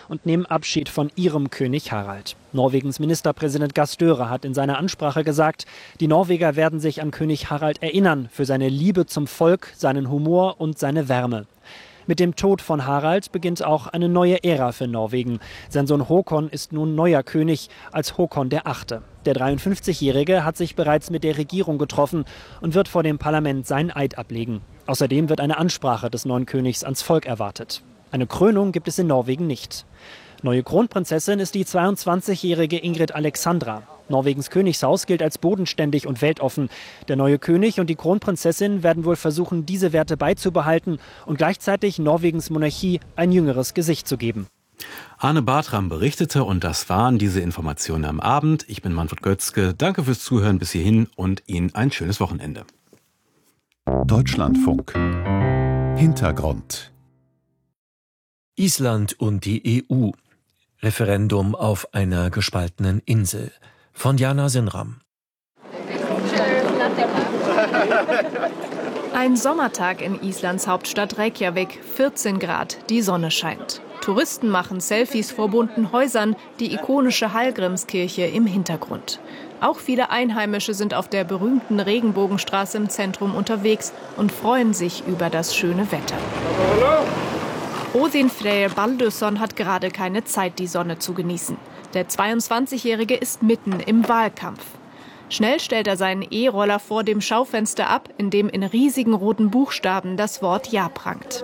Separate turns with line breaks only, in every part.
und nehmen Abschied von ihrem König Harald. Norwegens Ministerpräsident Gahr Støre hat in seiner Ansprache gesagt, die Norweger werden sich an König Harald erinnern für seine Liebe zum Volk, seinen Humor und seine Wärme. Mit dem Tod von Harald beginnt auch eine neue Ära für Norwegen. Sein Sohn Håkon ist nun neuer König als Håkon VIII. Der 53-Jährige hat sich bereits mit der Regierung getroffen und wird vor dem Parlament seinen Eid ablegen. Außerdem wird eine Ansprache des neuen Königs ans Volk erwartet. Eine Krönung gibt es in Norwegen nicht. Neue Kronprinzessin ist die 22-jährige Ingrid Alexandra. Norwegens Königshaus gilt als bodenständig und weltoffen. Der neue König und die Kronprinzessin werden wohl versuchen, diese Werte beizubehalten und gleichzeitig Norwegens Monarchie ein jüngeres Gesicht zu geben.
Arne Bartram berichtete und das waren diese Informationen am Abend. Ich bin Manfred Götzke. Danke fürs Zuhören bis hierhin und Ihnen ein schönes Wochenende.
Deutschlandfunk. Hintergrund.
Island und die EU. Referendum auf einer gespaltenen Insel. Von Jana Sinram.
Ein Sommertag in Islands Hauptstadt Reykjavik, 14 Grad, die Sonne scheint. Touristen machen Selfies vor bunten Häusern, die ikonische Hallgrímskirche im Hintergrund. Auch viele Einheimische sind auf der berühmten Regenbogenstraße im Zentrum unterwegs und freuen sich über das schöne Wetter. Odin Freyr Baldursson hat gerade keine Zeit, die Sonne zu genießen. Der 22-Jährige ist mitten im Wahlkampf. Schnell stellt er seinen E-Roller vor dem Schaufenster ab, in dem in riesigen roten Buchstaben das Wort Ja prangt.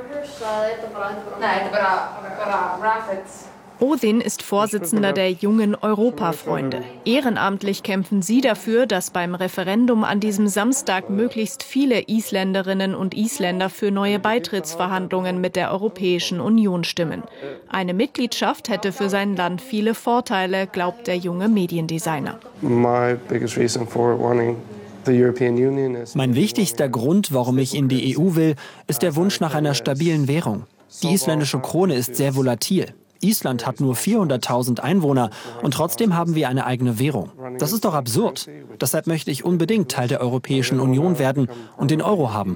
Odin ist Vorsitzender der Jungen Europafreunde. Ehrenamtlich kämpfen sie dafür, dass beim Referendum an diesem Samstag möglichst viele Isländerinnen und Isländer für neue Beitrittsverhandlungen mit der Europäischen Union stimmen. Eine Mitgliedschaft hätte für sein Land viele Vorteile, glaubt der junge Mediendesigner.
Mein
wichtigster Grund, warum ich in die EU will, ist der Wunsch nach einer stabilen Währung. Die isländische Krone ist sehr volatil. Island hat nur 400.000 Einwohner und trotzdem haben wir eine eigene Währung. Das ist doch absurd. Deshalb möchte ich unbedingt Teil der Europäischen Union werden und den Euro haben.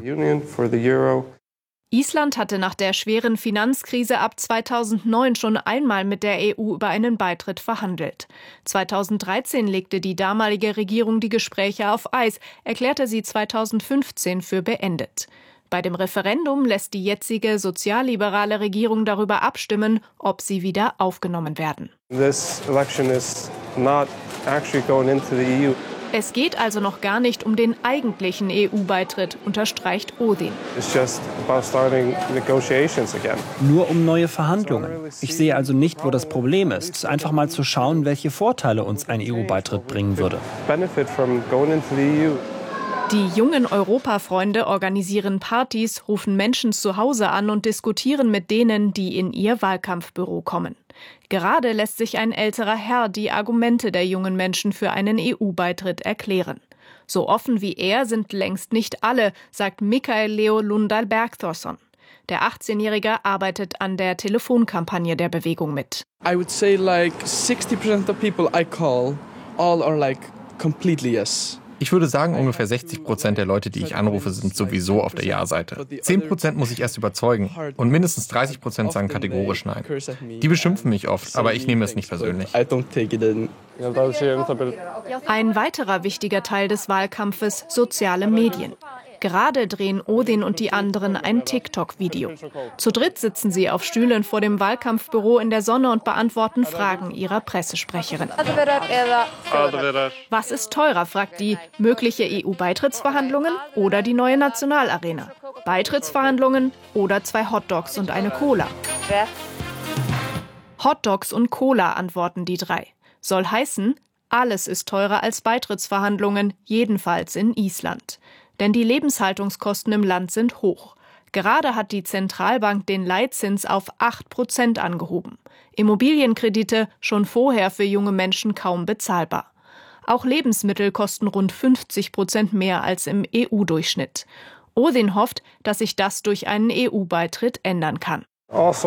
Island hatte nach der schweren Finanzkrise ab 2009 schon einmal mit der EU über einen Beitritt verhandelt. 2013 legte die damalige Regierung die Gespräche auf Eis, erklärte sie 2015 für beendet. Bei dem Referendum lässt die jetzige sozialliberale Regierung darüber abstimmen, ob sie wieder aufgenommen werden. Es geht also noch gar nicht um den eigentlichen EU-Beitritt, unterstreicht Odin.
Nur um neue Verhandlungen. Ich sehe also nicht, wo das Problem ist. Einfach mal zu schauen, welche Vorteile uns ein EU-Beitritt bringen würde.
Die jungen Europafreunde organisieren Partys, rufen Menschen zu Hause an und diskutieren mit denen, die in ihr Wahlkampfbüro kommen. Gerade lässt sich ein älterer Herr die Argumente der jungen Menschen für einen EU-Beitritt erklären. So offen wie er sind längst nicht alle, sagt Mikael Leo Lundal Bergthorsson. Der 18-Jährige arbeitet an der Telefonkampagne der Bewegung mit.
I would say like 60% of people I call all are like completely yes.
Ich würde sagen, ungefähr 60% der Leute, die ich anrufe, sind sowieso auf der Ja-Seite. 10% muss ich erst überzeugen und mindestens 30% sagen kategorisch Nein. Die beschimpfen mich oft, aber ich nehme es nicht persönlich.
Ein weiterer wichtiger Teil des Wahlkampfes: soziale Medien. Gerade drehen Odin und die anderen ein TikTok-Video. Zu dritt sitzen sie auf Stühlen vor dem Wahlkampfbüro in der Sonne und beantworten Fragen ihrer Pressesprecherin. Was ist teurer, fragt die, mögliche EU-Beitrittsverhandlungen oder die neue Nationalarena? Beitrittsverhandlungen oder 2 Hotdogs und eine Cola? Hotdogs und Cola, antworten die 3. Soll heißen, alles ist teurer als Beitrittsverhandlungen, jedenfalls in Island. Denn die Lebenshaltungskosten im Land sind hoch. Gerade hat die Zentralbank den Leitzins auf 8% angehoben. Immobilienkredite schon vorher für junge Menschen kaum bezahlbar. Auch Lebensmittel kosten rund 50% mehr als im EU-Durchschnitt. Odin hofft, dass sich das durch einen EU-Beitritt ändern kann.
Es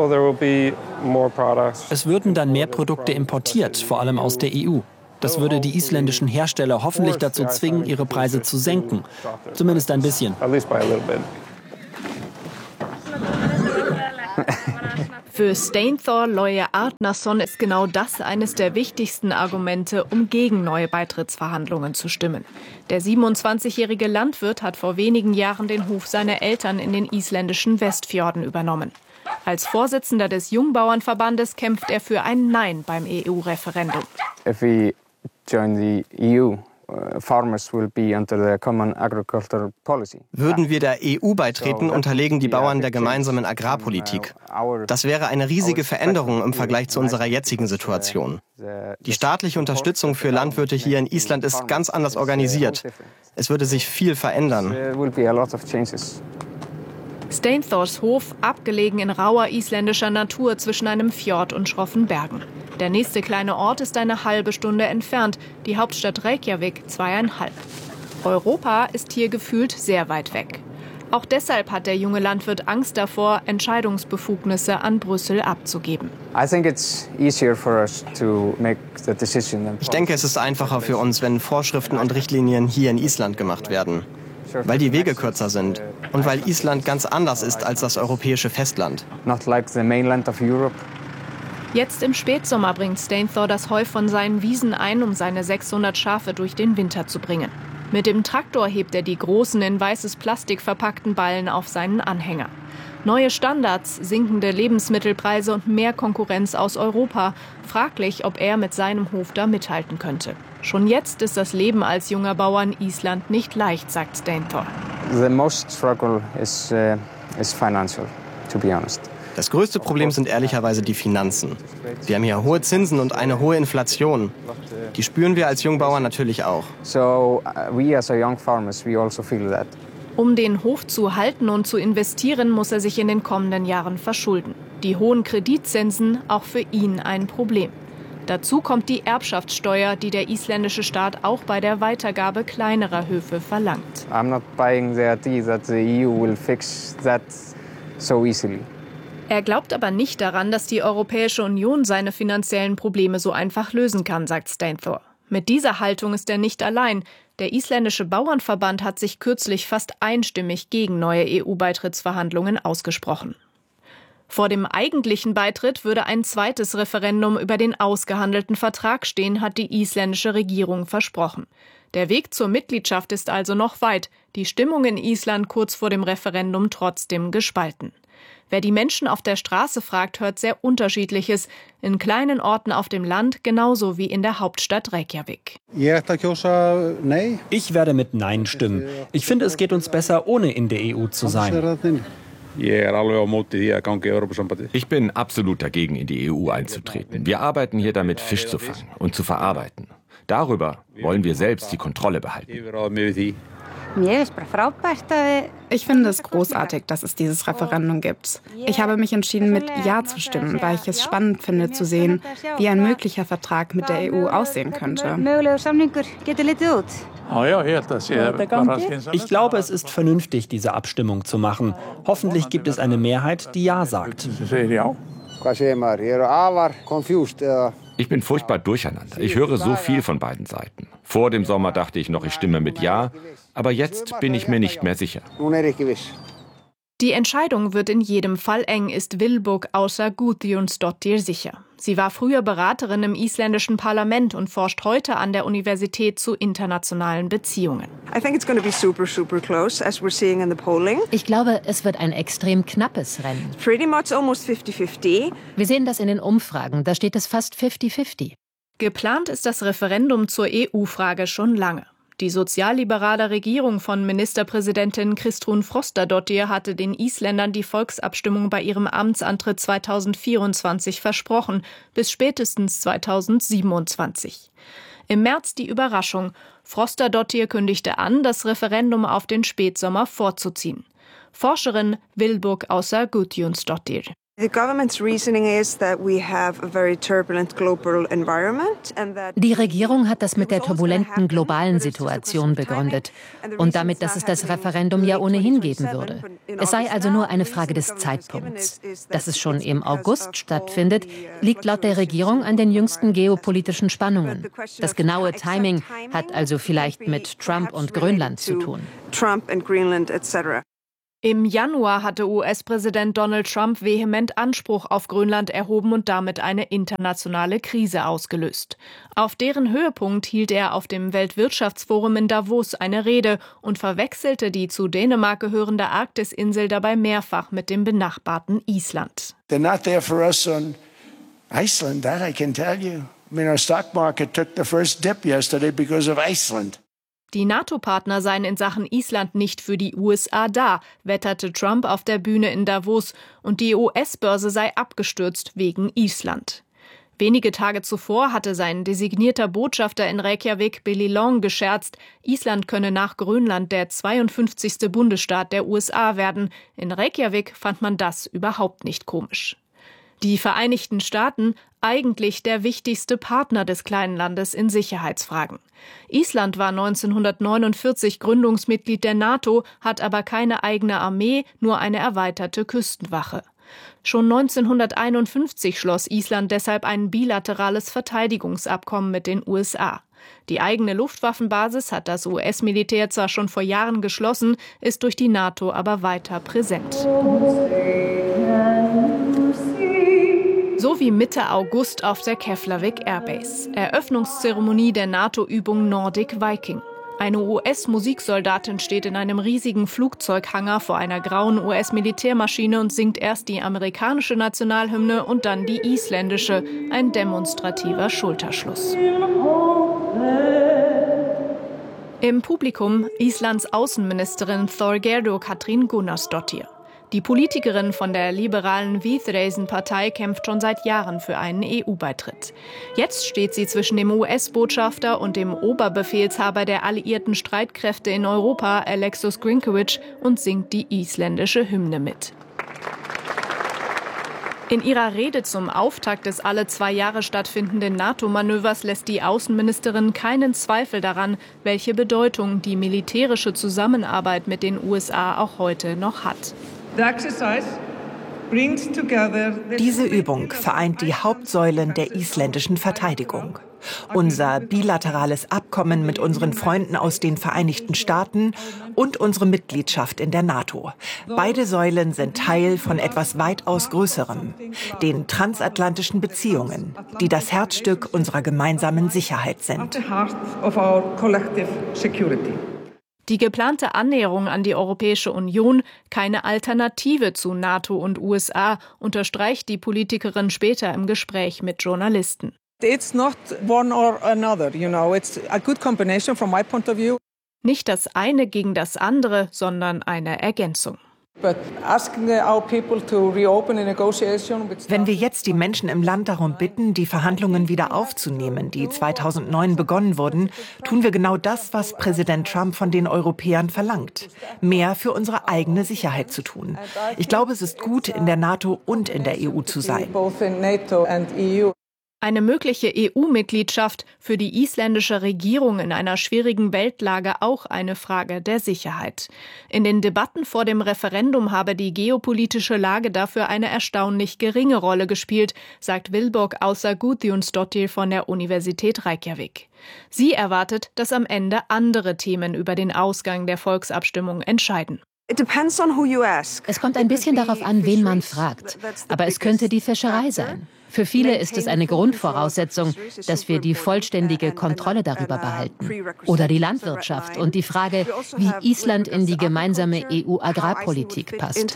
würden dann mehr Produkte importiert, vor allem aus der EU. Das würde die isländischen Hersteller hoffentlich dazu zwingen, ihre Preise zu senken. Zumindest ein bisschen.
Für Steinthor Loye Arnason ist genau das eines der wichtigsten Argumente, um gegen neue Beitrittsverhandlungen zu stimmen. Der 27-jährige Landwirt hat vor wenigen Jahren den Hof seiner Eltern in den isländischen Westfjorden übernommen. Als Vorsitzender des Jungbauernverbandes kämpft er für ein Nein beim EU-Referendum.
If we join the EU, farmers will be under the common agricultural policy.
Würden wir der EU beitreten, unterlegen die Bauern der gemeinsamen Agrarpolitik. Das wäre eine riesige Veränderung im Vergleich zu unserer jetzigen Situation. Die staatliche Unterstützung für Landwirte hier in Island ist ganz anders organisiert. Es würde sich viel verändern.
Steinthors Hof, abgelegen in rauer isländischer Natur zwischen einem Fjord und schroffen Bergen. Der nächste kleine Ort ist eine halbe Stunde entfernt, die Hauptstadt Reykjavik 2,5. Europa ist hier gefühlt sehr weit weg. Auch deshalb hat der junge Landwirt Angst davor, Entscheidungsbefugnisse an Brüssel abzugeben.
Ich denke, es ist einfacher für uns, wenn Vorschriften und Richtlinien hier in Island gemacht werden. Weil die Wege kürzer sind und weil Island ganz anders ist als das europäische Festland.
Jetzt im Spätsommer bringt Steinthor das Heu von seinen Wiesen ein, um seine 600 Schafe durch den Winter zu bringen. Mit dem Traktor hebt er die großen, in weißes Plastik verpackten Ballen auf seinen Anhänger. Neue Standards, sinkende Lebensmittelpreise und mehr Konkurrenz aus Europa. Fraglich, ob er mit seinem Hof da mithalten könnte. Schon jetzt ist das Leben als junger Bauer in Island nicht leicht, sagt Steinthor.
The most struggle is financial, to be honest.
Das größte Problem sind ehrlicherweise die Finanzen. Wir haben hier hohe Zinsen und eine hohe Inflation. Die spüren wir als Jungbauern natürlich auch.
Um den Hof zu halten und zu investieren, muss er sich in den kommenden Jahren verschulden. Die hohen Kreditzinsen auch für ihn ein Problem. Dazu kommt die Erbschaftssteuer, die der isländische Staat auch bei der Weitergabe kleinerer Höfe verlangt.
I'm not buying the idea that the EU will fix that so easily.
Er glaubt aber nicht daran, dass die Europäische Union seine finanziellen Probleme so einfach lösen kann, sagt Steinthor. Mit dieser Haltung ist er nicht allein. Der isländische Bauernverband hat sich kürzlich fast einstimmig gegen neue EU-Beitrittsverhandlungen ausgesprochen. Vor dem eigentlichen Beitritt würde ein zweites Referendum über den ausgehandelten Vertrag stehen, hat die isländische Regierung versprochen. Der Weg zur Mitgliedschaft ist also noch weit, die Stimmung in Island kurz vor dem Referendum trotzdem gespalten. Wer die Menschen auf der Straße fragt, hört sehr Unterschiedliches. In kleinen Orten auf dem Land genauso wie in der Hauptstadt Reykjavik.
Ich werde mit Nein stimmen. Ich finde, es geht uns besser, ohne in der EU zu sein.
Ich bin absolut dagegen, in die EU einzutreten. Wir arbeiten hier damit, Fisch zu fangen und zu verarbeiten. Darüber wollen wir selbst die Kontrolle behalten.
Ich finde es großartig, dass es dieses Referendum gibt. Ich habe mich entschieden, mit Ja zu stimmen, weil ich es spannend finde, zu sehen, wie ein möglicher Vertrag mit der EU aussehen könnte.
Ich glaube, es ist vernünftig, diese Abstimmung zu machen. Hoffentlich gibt es eine Mehrheit, die Ja sagt.
Ich bin furchtbar durcheinander. Ich höre so viel von beiden Seiten. Vor dem Sommer dachte ich noch, ich stimme mit Ja, aber jetzt bin ich mir nicht mehr sicher.
Die Entscheidung wird in jedem Fall eng, ist Vilborg Ása Guðjónsdóttir sicher. Sie war früher Beraterin im isländischen Parlament und forscht heute an der Universität zu internationalen Beziehungen.
Ich glaube, es wird ein extrem knappes Rennen. Wir sehen das in den Umfragen, da steht es fast 50-50.
Geplant ist das Referendum zur EU-Frage schon lange. Die sozialliberale Regierung von Ministerpräsidentin Kristrún Frostadóttir hatte den Isländern die Volksabstimmung bei ihrem Amtsantritt 2024 versprochen, bis spätestens 2027. Im März die Überraschung. Frostadóttir kündigte an, das Referendum auf den Spätsommer vorzuziehen. Forscherin Vilborg Ása Guðjónsdóttir.
Die Regierung hat das mit der turbulenten globalen Situation begründet und damit, dass es das Referendum ja ohnehin geben würde. Es sei also nur eine Frage des Zeitpunkts. Dass es schon im August stattfindet, liegt laut der Regierung an den jüngsten geopolitischen Spannungen. Das genaue Timing hat also vielleicht mit Trump und Grönland zu tun.
Im Januar hatte US-Präsident Donald Trump vehement Anspruch auf Grönland erhoben und damit eine internationale Krise ausgelöst. Auf deren Höhepunkt hielt er auf dem Weltwirtschaftsforum in Davos eine Rede und verwechselte die zu Dänemark gehörende Arktisinsel dabei mehrfach mit dem benachbarten Island.
They're not there for us on Iceland, that I can tell you. I mean, our stock market took the first dip yesterday because of Iceland.
Die NATO-Partner seien in Sachen Island nicht für die USA da, wetterte Trump auf der Bühne in Davos, und die US-Börse sei abgestürzt wegen Island. Wenige Tage zuvor hatte sein designierter Botschafter in Reykjavik, Billy Long, gescherzt, Island könne nach Grönland der 52. Bundesstaat der USA werden. In Reykjavik fand man das überhaupt nicht komisch. Die Vereinigten Staaten, eigentlich der wichtigste Partner des kleinen Landes in Sicherheitsfragen. Island war 1949 Gründungsmitglied der NATO, hat aber keine eigene Armee, nur eine erweiterte Küstenwache. Schon 1951 schloss Island deshalb ein bilaterales Verteidigungsabkommen mit den USA. Die eigene Luftwaffenbasis hat das US-Militär zwar schon vor Jahren geschlossen, ist durch die NATO aber weiter präsent. So wie Mitte August auf der Keflavik Airbase. Eröffnungszeremonie der NATO-Übung Nordic Viking. Eine US-Musiksoldatin steht in einem riesigen Flugzeughangar vor einer grauen US-Militärmaschine und singt erst die amerikanische Nationalhymne und dann die isländische, ein demonstrativer Schulterschluss. Im Publikum Islands Außenministerin Þorgerður Katrín Gunnarsdóttir. Die Politikerin von der liberalen Viðreisn-Partei kämpft schon seit Jahren für einen EU-Beitritt. Jetzt steht sie zwischen dem US-Botschafter und dem Oberbefehlshaber der alliierten Streitkräfte in Europa, Alexus Grinkevic, und singt die isländische Hymne mit. In ihrer Rede zum Auftakt des alle 2 Jahre stattfindenden NATO-Manövers lässt die Außenministerin keinen Zweifel daran, welche Bedeutung die militärische Zusammenarbeit mit den USA auch heute noch hat.
Diese Übung vereint die Hauptsäulen der isländischen Verteidigung. Unser bilaterales Abkommen mit unseren Freunden aus den Vereinigten Staaten und unsere Mitgliedschaft in der NATO. Beide Säulen sind Teil von etwas weitaus Größerem, den transatlantischen Beziehungen, die das Herzstück unserer gemeinsamen Sicherheit sind.
Die geplante Annäherung an die Europäische Union, keine Alternative zu NATO und USA, unterstreicht die Politikerin später im Gespräch mit Journalisten.
It's not one or another, it's a good combination from my point of view.
Nicht das eine gegen das andere, sondern eine Ergänzung.
Wenn wir jetzt die Menschen im Land darum bitten, die Verhandlungen wieder aufzunehmen, die 2009 begonnen wurden, tun wir genau das, was Präsident Trump von den Europäern verlangt. Mehr für unsere eigene Sicherheit zu tun. Ich glaube, es ist gut, in der NATO und in der EU zu sein.
Eine mögliche EU-Mitgliedschaft, für die isländische Regierung in einer schwierigen Weltlage auch eine Frage der Sicherheit. In den Debatten vor dem Referendum habe die geopolitische Lage dafür eine erstaunlich geringe Rolle gespielt, sagt Vilborg Ása Guðjónsdóttir von der Universität Reykjavik. Sie erwartet, dass am Ende andere Themen über den Ausgang der Volksabstimmung entscheiden.
Es kommt ein bisschen darauf an, wen man fragt. Aber es könnte die Fischerei sein. Für viele ist es eine Grundvoraussetzung, dass wir die vollständige Kontrolle darüber behalten. Oder die Landwirtschaft und die Frage, wie Island in die gemeinsame EU-Agrarpolitik passt.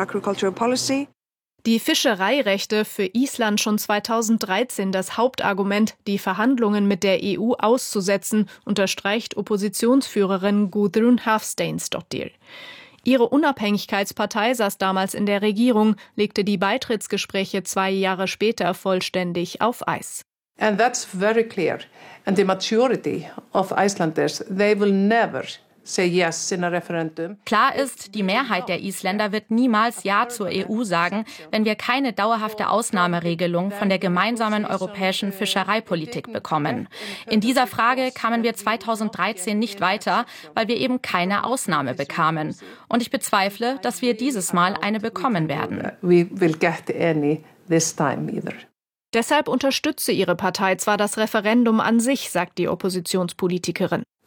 Die Fischereirechte für Island schon 2013 das Hauptargument, die Verhandlungen mit der EU auszusetzen, unterstreicht Oppositionsführerin Guðrún Hafsteinsdóttir. Ihre Unabhängigkeitspartei saß damals in der Regierung, legte die Beitrittsgespräche 2 Jahre später vollständig auf Eis.
And that's very clear. And the majority of Icelanders, they will never say yes in a referendum.
Klar ist, die Mehrheit der Isländer wird niemals Ja zur EU sagen, wenn wir keine dauerhafte Ausnahmeregelung von der gemeinsamen europäischen Fischereipolitik bekommen. In dieser Frage kamen wir 2013 nicht weiter, weil wir eben keine Ausnahme bekamen. Und ich bezweifle, dass wir dieses Mal eine bekommen werden.
We will get any this time either.
Deshalb unterstütze ihre Partei zwar das Referendum an sich, sagt die Oppositionspolitikerin.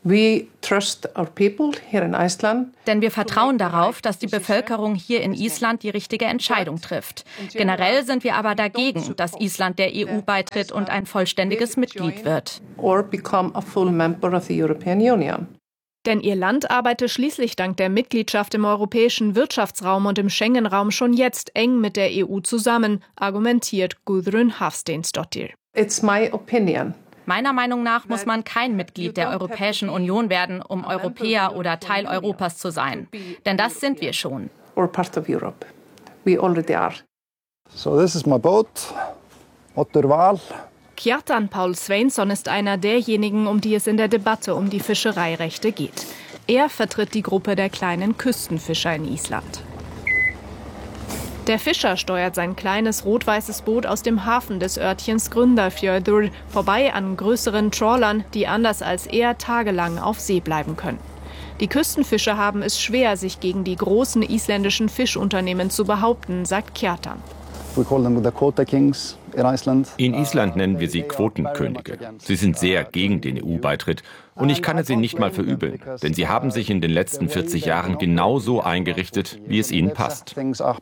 We trust our people here in Iceland.
Denn wir vertrauen darauf, dass die Bevölkerung hier in Island die richtige Entscheidung trifft. Generell sind wir aber dagegen, dass Island der EU beitritt und ein vollständiges Mitglied wird.
Or become a full member of the European Union.
Denn ihr Land arbeite schließlich dank der Mitgliedschaft im europäischen Wirtschaftsraum und im Schengen-Raum schon jetzt eng mit der EU zusammen, argumentiert Guðrún Hafsteinsdóttir.
It's my opinion.
Meiner Meinung nach muss man kein Mitglied der Europäischen Union werden, um Europäer oder Teil Europas zu sein. Denn das sind wir schon.
Or part of Europe. We already are.
So this is my boat. Otur Val.
Kjartan Paul Sveinsson ist einer derjenigen, um die es in der Debatte um die Fischereirechte geht. Er vertritt die Gruppe der kleinen Küstenfischer in Island. Der Fischer steuert sein kleines rot-weißes Boot aus dem Hafen des Örtchens Grundarfjörður vorbei an größeren Trawlern, die anders als er tagelang auf See bleiben können. Die Küstenfischer haben es schwer, sich gegen die großen isländischen Fischunternehmen zu behaupten, sagt Kjartan.
We call them the quota kings in Iceland.
In Island nennen wir sie Quotenkönige. Sie sind sehr gegen den EU-Beitritt und ich kann es ihnen nicht mal verübeln, denn sie haben sich in den letzten 40 Jahren genauso eingerichtet, wie es ihnen passt.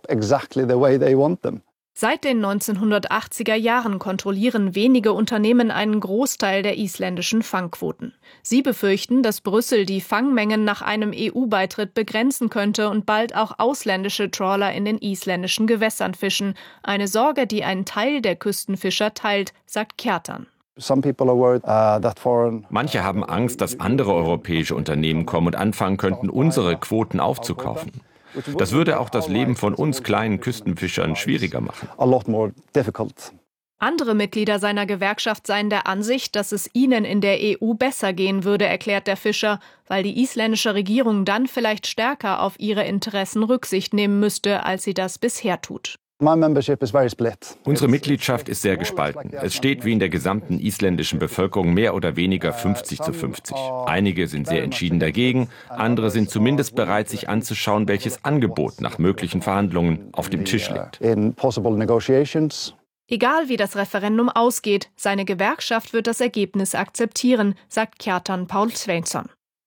Seit den 1980er Jahren kontrollieren wenige Unternehmen einen Großteil der isländischen Fangquoten. Sie befürchten, dass Brüssel die Fangmengen nach einem EU-Beitritt begrenzen könnte und bald auch ausländische Trawler in den isländischen Gewässern fischen. Eine Sorge, die ein Teil der Küstenfischer teilt, sagt Kjartan.
Manche haben Angst, dass andere europäische Unternehmen kommen und anfangen könnten, unsere Quoten aufzukaufen. Das würde auch das Leben von uns kleinen Küstenfischern schwieriger machen.
Andere Mitglieder seiner Gewerkschaft seien der Ansicht, dass es ihnen in der EU besser gehen würde, erklärt der Fischer, weil die isländische Regierung dann vielleicht stärker auf ihre Interessen Rücksicht nehmen müsste, als sie das bisher tut.
Unsere Mitgliedschaft ist sehr gespalten. Es steht wie in der gesamten isländischen Bevölkerung mehr oder weniger 50:50. Einige sind sehr entschieden dagegen, andere sind zumindest bereit, sich anzuschauen, welches Angebot nach möglichen Verhandlungen auf dem Tisch liegt.
Egal wie das Referendum ausgeht, seine Gewerkschaft wird das Ergebnis akzeptieren, sagt Kjartan Paul Sveinsson.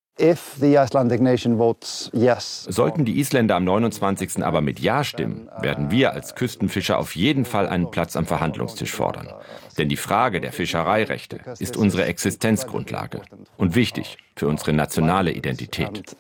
Sollten die Isländer am 29. aber mit Ja stimmen, werden wir als Küstenfischer auf jeden Fall einen Platz am Verhandlungstisch fordern. Denn die Frage der Fischereirechte ist unsere Existenzgrundlage und wichtig für unsere nationale Identität.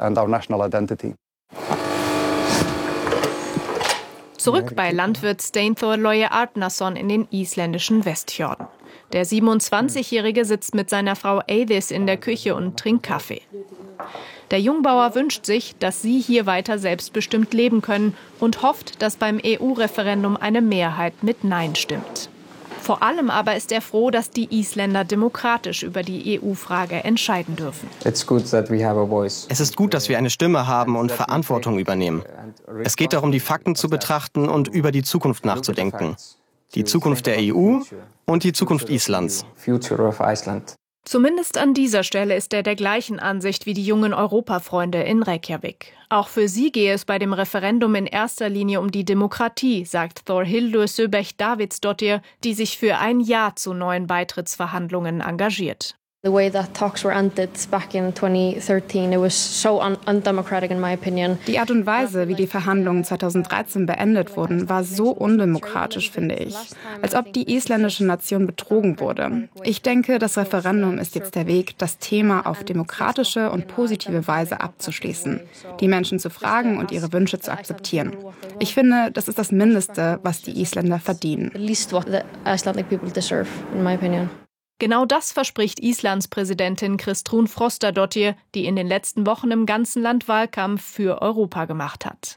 Zurück bei Landwirt Steinthor Loye Arnason in den isländischen Westfjorden. Der 27-Jährige sitzt mit seiner Frau Eidis in der Küche und trinkt Kaffee. Der Jungbauer wünscht sich, dass sie hier weiter selbstbestimmt leben können und hofft, dass beim EU-Referendum eine Mehrheit mit Nein stimmt. Vor allem aber ist er froh, dass die Isländer demokratisch über die EU-Frage entscheiden dürfen.
Es ist gut, dass wir eine Stimme haben und Verantwortung übernehmen. Es geht darum, die Fakten zu betrachten und über die Zukunft nachzudenken. Die Zukunft der EU und die Zukunft Islands.
Zumindest an dieser Stelle ist er der gleichen Ansicht wie die jungen Europafreunde in Reykjavik. Auch für sie gehe es bei dem Referendum in erster Linie um die Demokratie, sagt Þórhildur Søbech-Davidsdóttir, die sich für ein Ja zu neuen Beitrittsverhandlungen engagiert.
The way that talks were ended back in 2013, it was so undemocratic in my opinion.
Die Art und Weise, wie die Verhandlungen 2013 beendet wurden, war so undemokratisch, finde ich. Als ob die isländische Nation betrogen wurde. Ich denke, das Referendum ist jetzt der Weg, das Thema auf demokratische und positive Weise abzuschließen. Die Menschen zu fragen und ihre Wünsche zu akzeptieren. Ich finde, das ist das Mindeste, was die Isländer verdienen.
The least what the Icelandic people deserve, in my opinion.
Genau das verspricht Islands Präsidentin Kristrún Frostadóttir, die in den letzten Wochen im ganzen Land Wahlkampf für Europa gemacht hat.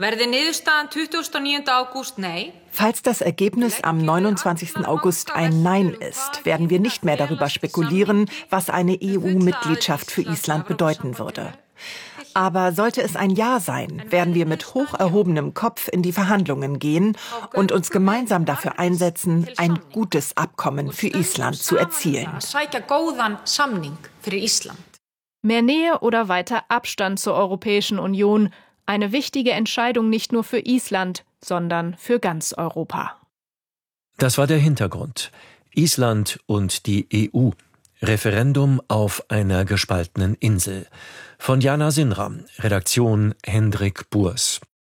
Falls das Ergebnis am 29. August ein Nein ist, werden wir nicht mehr darüber spekulieren, was eine EU-Mitgliedschaft für Island bedeuten würde. Aber sollte es ein Ja sein, werden wir mit hoch erhobenem Kopf in die Verhandlungen gehen und uns gemeinsam dafür einsetzen, ein gutes Abkommen für Island zu erzielen.
Mehr Nähe oder weiter Abstand zur Europäischen Union. Eine wichtige Entscheidung nicht nur für Island, sondern für ganz Europa.
Das war der Hintergrund. Island und die EU. Referendum auf einer gespaltenen Insel. Von Jana Sinram, Redaktion Hendrik Burs.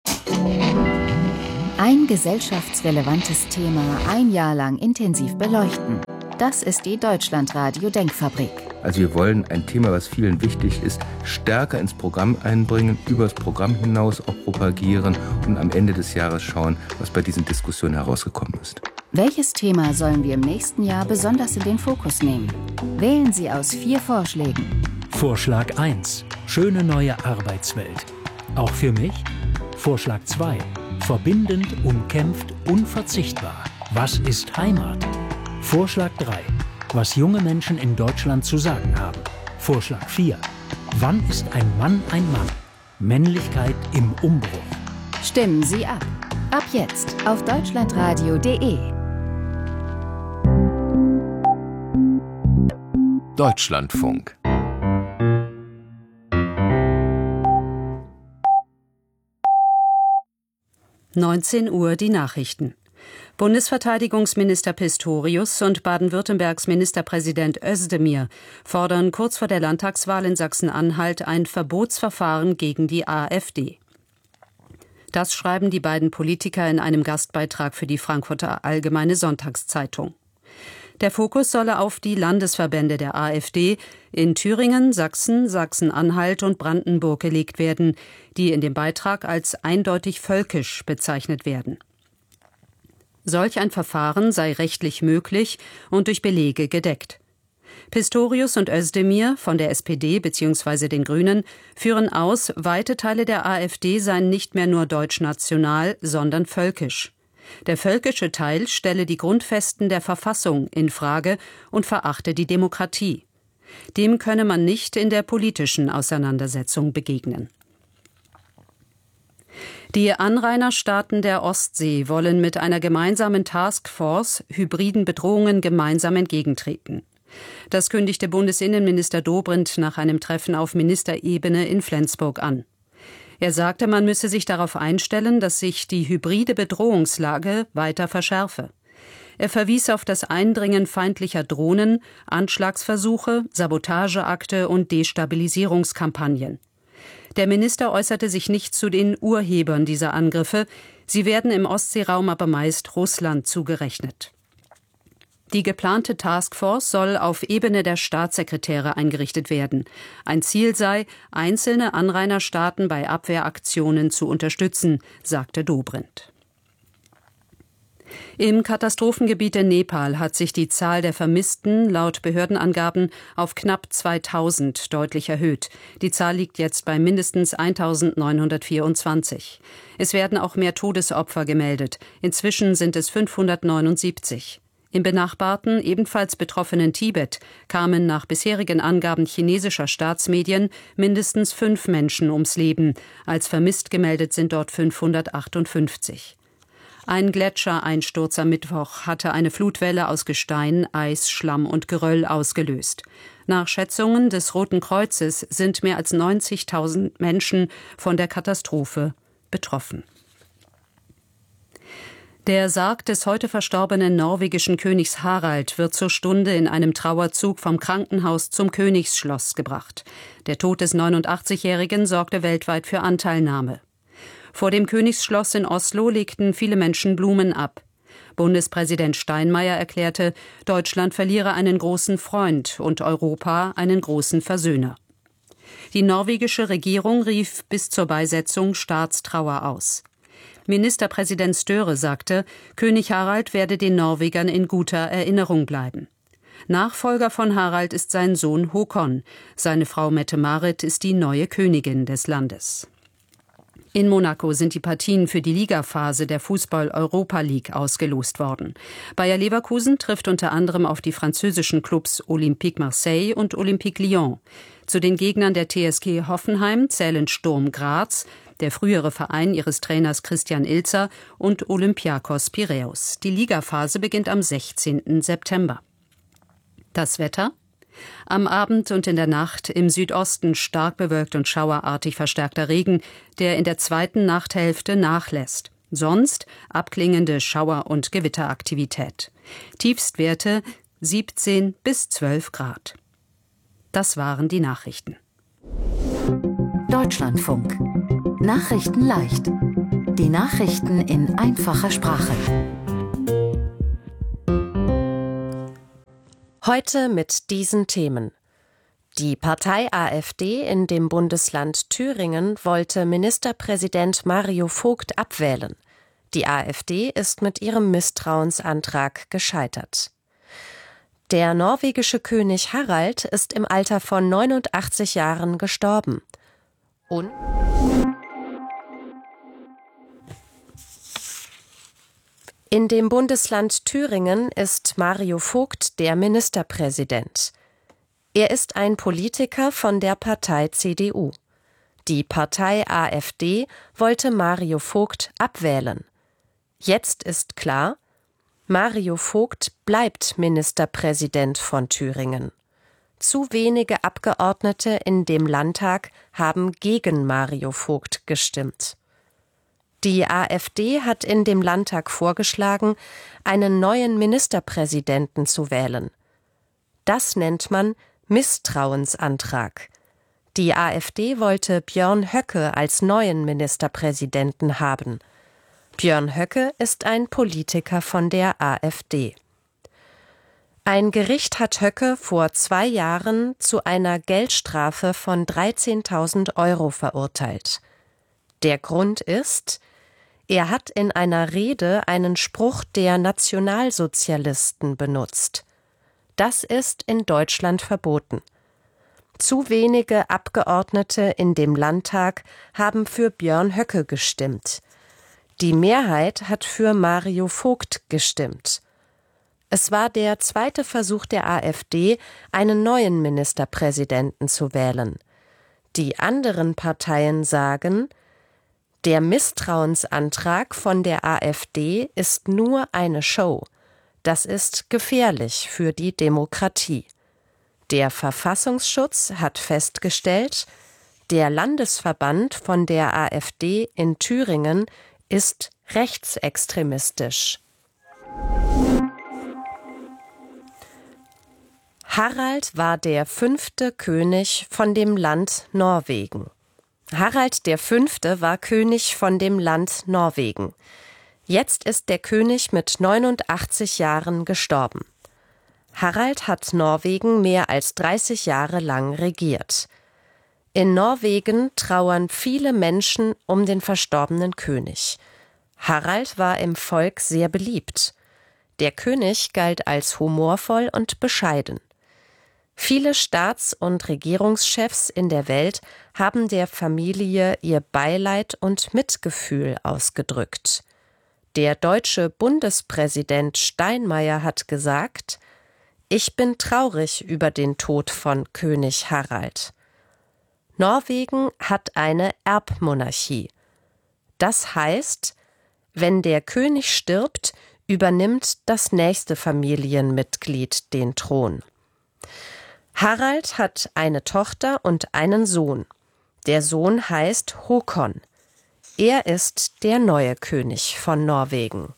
Ein gesellschaftsrelevantes Thema ein Jahr lang intensiv beleuchten. Das ist die Deutschlandradio-Denkfabrik.
Also wir wollen ein Thema, was vielen wichtig ist, stärker ins Programm einbringen, über das Programm hinaus auch propagieren und am Ende des Jahres schauen, was bei diesen Diskussionen herausgekommen ist.
Welches Thema sollen wir im nächsten Jahr besonders in den Fokus nehmen? Wählen Sie aus 4 Vorschlägen.
Vorschlag 1. Schöne neue Arbeitswelt. Auch für mich? Vorschlag 2. Verbindend, umkämpft, unverzichtbar. Was ist Heimat? Vorschlag 3. Was junge Menschen in Deutschland zu sagen haben. Vorschlag 4. Wann ist ein Mann ein Mann? Männlichkeit im Umbruch.
Stimmen Sie ab. Ab jetzt auf deutschlandradio.de.
Deutschlandfunk.
(19 Uhr) die Nachrichten. Bundesverteidigungsminister Pistorius und Baden-Württembergs Ministerpräsident Özdemir fordern kurz vor der Landtagswahl in Sachsen-Anhalt ein Verbotsverfahren gegen die AfD. Das schreiben die beiden Politiker in einem Gastbeitrag für die Frankfurter Allgemeine Sonntagszeitung. Der Fokus solle auf die Landesverbände der AfD in Thüringen, Sachsen, Sachsen-Anhalt und Brandenburg gelegt werden, die in dem Beitrag als eindeutig völkisch bezeichnet werden. Solch ein Verfahren sei rechtlich möglich und durch Belege gedeckt. Pistorius und Özdemir von der SPD bzw. den Grünen führen aus, weite Teile der AfD seien nicht mehr nur deutschnational, sondern völkisch. Der völkische Teil stelle die Grundfesten der Verfassung in Frage und verachte die Demokratie. Dem könne man nicht in der politischen Auseinandersetzung begegnen. Die Anrainerstaaten der Ostsee wollen mit einer gemeinsamen Taskforce hybriden Bedrohungen gemeinsam entgegentreten. Das kündigte Bundesinnenminister Dobrindt nach einem Treffen auf Ministerebene in Flensburg an. Er sagte, man müsse sich darauf einstellen, dass sich die hybride Bedrohungslage weiter verschärfe. Er verwies auf das Eindringen feindlicher Drohnen, Anschlagsversuche, Sabotageakte und Destabilisierungskampagnen. Der Minister äußerte sich nicht zu den Urhebern dieser Angriffe. Sie werden im Ostseeraum aber meist Russland zugerechnet. Die geplante Taskforce soll auf Ebene der Staatssekretäre eingerichtet werden. Ein Ziel sei, einzelne Anrainerstaaten bei Abwehraktionen zu unterstützen, sagte Dobrindt. Im Katastrophengebiet in Nepal hat sich die Zahl der Vermissten laut Behördenangaben auf knapp 2000 deutlich erhöht. Die Zahl liegt jetzt bei mindestens 1924. Es werden auch mehr Todesopfer gemeldet. Inzwischen sind es 579. Im benachbarten, ebenfalls betroffenen Tibet kamen nach bisherigen Angaben chinesischer Staatsmedien mindestens 5 Menschen ums Leben. Als vermisst gemeldet sind dort 558. Ein Gletschereinsturz am Mittwoch hatte eine Flutwelle aus Gestein, Eis, Schlamm und Geröll ausgelöst. Nach Schätzungen des Roten Kreuzes sind mehr als 90.000 Menschen von der Katastrophe betroffen. Der Sarg des heute verstorbenen norwegischen Königs Harald wird zur Stunde in einem Trauerzug vom Krankenhaus zum Königsschloss gebracht. Der Tod des 89-Jährigen sorgte weltweit für Anteilnahme. Vor dem Königsschloss in Oslo legten viele Menschen Blumen ab. Bundespräsident Steinmeier erklärte, Deutschland verliere einen großen Freund und Europa einen großen Versöhner. Die norwegische Regierung rief bis zur Beisetzung Staatstrauer aus. Ministerpräsident Støre sagte, König Harald werde den Norwegern in guter Erinnerung bleiben. Nachfolger von Harald ist sein Sohn Håkon. Seine Frau Mette-Marit ist die neue Königin des Landes. In Monaco sind die Partien für die Ligaphase der Fußball-Europa League ausgelost worden. Bayer Leverkusen trifft unter anderem auf die französischen Clubs Olympique Marseille und Olympique Lyon. Zu den Gegnern der TSG Hoffenheim zählen Sturm Graz, der frühere Verein ihres Trainers Christian Ilzer, und Olympiakos Piräus. Die Ligaphase beginnt am 16. September. Das Wetter? Am Abend und in der Nacht im Südosten stark bewölkt und schauerartig verstärkter Regen, der in der zweiten Nachthälfte nachlässt. Sonst abklingende Schauer- und Gewitteraktivität. Tiefstwerte 17 bis 12 Grad. Das waren die Nachrichten.
Deutschlandfunk. Nachrichten leicht. Die Nachrichten in einfacher Sprache.
Heute mit diesen Themen. Die Partei AfD in dem Bundesland Thüringen wollte Ministerpräsident Mario Vogt abwählen. Die AfD ist mit ihrem Misstrauensantrag gescheitert. Der norwegische König Harald ist im Alter von 89 Jahren gestorben. Und in dem Bundesland Thüringen ist Mario Vogt der Ministerpräsident. Er ist ein Politiker von der Partei CDU. Die Partei AfD wollte Mario Vogt abwählen. Jetzt ist klar, Mario Vogt bleibt Ministerpräsident von Thüringen. Zu wenige Abgeordnete in dem Landtag haben gegen Mario Vogt gestimmt. Die AfD hat in dem Landtag vorgeschlagen, einen neuen Ministerpräsidenten zu wählen. Das nennt man Misstrauensantrag. Die AfD wollte Björn Höcke als neuen Ministerpräsidenten haben. Björn Höcke ist ein Politiker von der AfD. Ein Gericht hat Höcke vor 2 Jahren zu einer Geldstrafe von 13.000 € verurteilt. Der Grund ist, er hat in einer Rede einen Spruch der Nationalsozialisten benutzt. Das ist in Deutschland verboten. Zu wenige Abgeordnete in dem Landtag haben für Björn Höcke gestimmt. Die Mehrheit hat für Mario Vogt gestimmt. Es war der zweite Versuch der AfD, einen neuen Ministerpräsidenten zu wählen. Die anderen Parteien sagen, der Misstrauensantrag von der AfD ist nur eine Show. Das ist gefährlich für die Demokratie. Der Verfassungsschutz hat festgestellt, der Landesverband von der AfD in Thüringen ist rechtsextremistisch. Harald war der 5. König von dem Land Norwegen. Harald V. war König von dem Land Norwegen. Jetzt ist der König mit 89 Jahren gestorben. Harald hat Norwegen mehr als 30 Jahre lang regiert. In Norwegen trauern viele Menschen um den verstorbenen König. Harald war im Volk sehr beliebt. Der König galt als humorvoll und bescheiden. Viele Staats- und Regierungschefs in der Welt haben der Familie ihr Beileid und Mitgefühl ausgedrückt. Der deutsche Bundespräsident Steinmeier hat gesagt: Ich bin traurig über den Tod von König Harald. Norwegen hat eine Erbmonarchie. Das heißt, wenn der König stirbt, übernimmt das nächste Familienmitglied den Thron. Harald hat eine Tochter und einen Sohn. Der Sohn heißt Håkon. Er ist der neue König von Norwegen.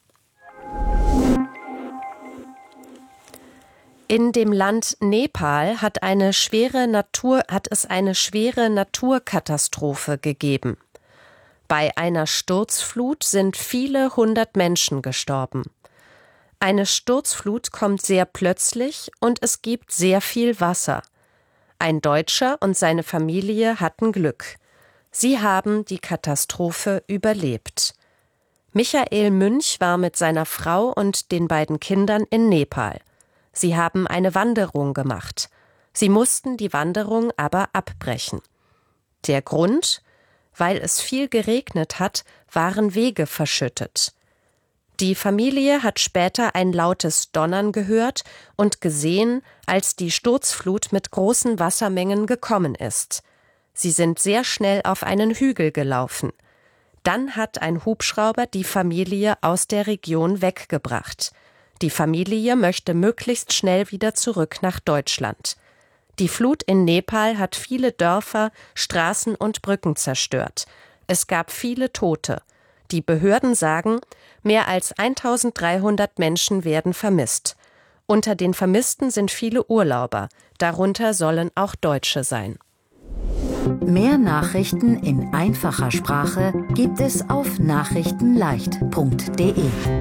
In dem Land Nepal hat es eine schwere Naturkatastrophe gegeben. Bei einer Sturzflut sind viele 100 Menschen gestorben. Eine Sturzflut kommt sehr plötzlich und es gibt sehr viel Wasser. Ein Deutscher und seine Familie hatten Glück. Sie haben die Katastrophe überlebt. Michael Münch war mit seiner Frau und den beiden Kindern in Nepal. Sie haben eine Wanderung gemacht. Sie mussten die Wanderung aber abbrechen. Der Grund? Weil es viel geregnet hat, waren Wege verschüttet. Die Familie hat später ein lautes Donnern gehört und gesehen, als die Sturzflut mit großen Wassermengen gekommen ist. Sie sind sehr schnell auf einen Hügel gelaufen. Dann hat ein Hubschrauber die Familie aus der Region weggebracht. Die Familie möchte möglichst schnell wieder zurück nach Deutschland. Die Flut in Nepal hat viele Dörfer, Straßen und Brücken zerstört. Es gab viele Tote. Die Behörden sagen, mehr als 1300 Menschen werden vermisst. Unter den Vermissten sind viele Urlauber. Darunter sollen auch Deutsche sein.
Mehr Nachrichten in einfacher Sprache gibt es auf nachrichtenleicht.de.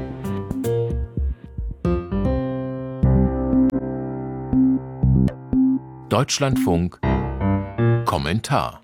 Deutschlandfunk Kommentar.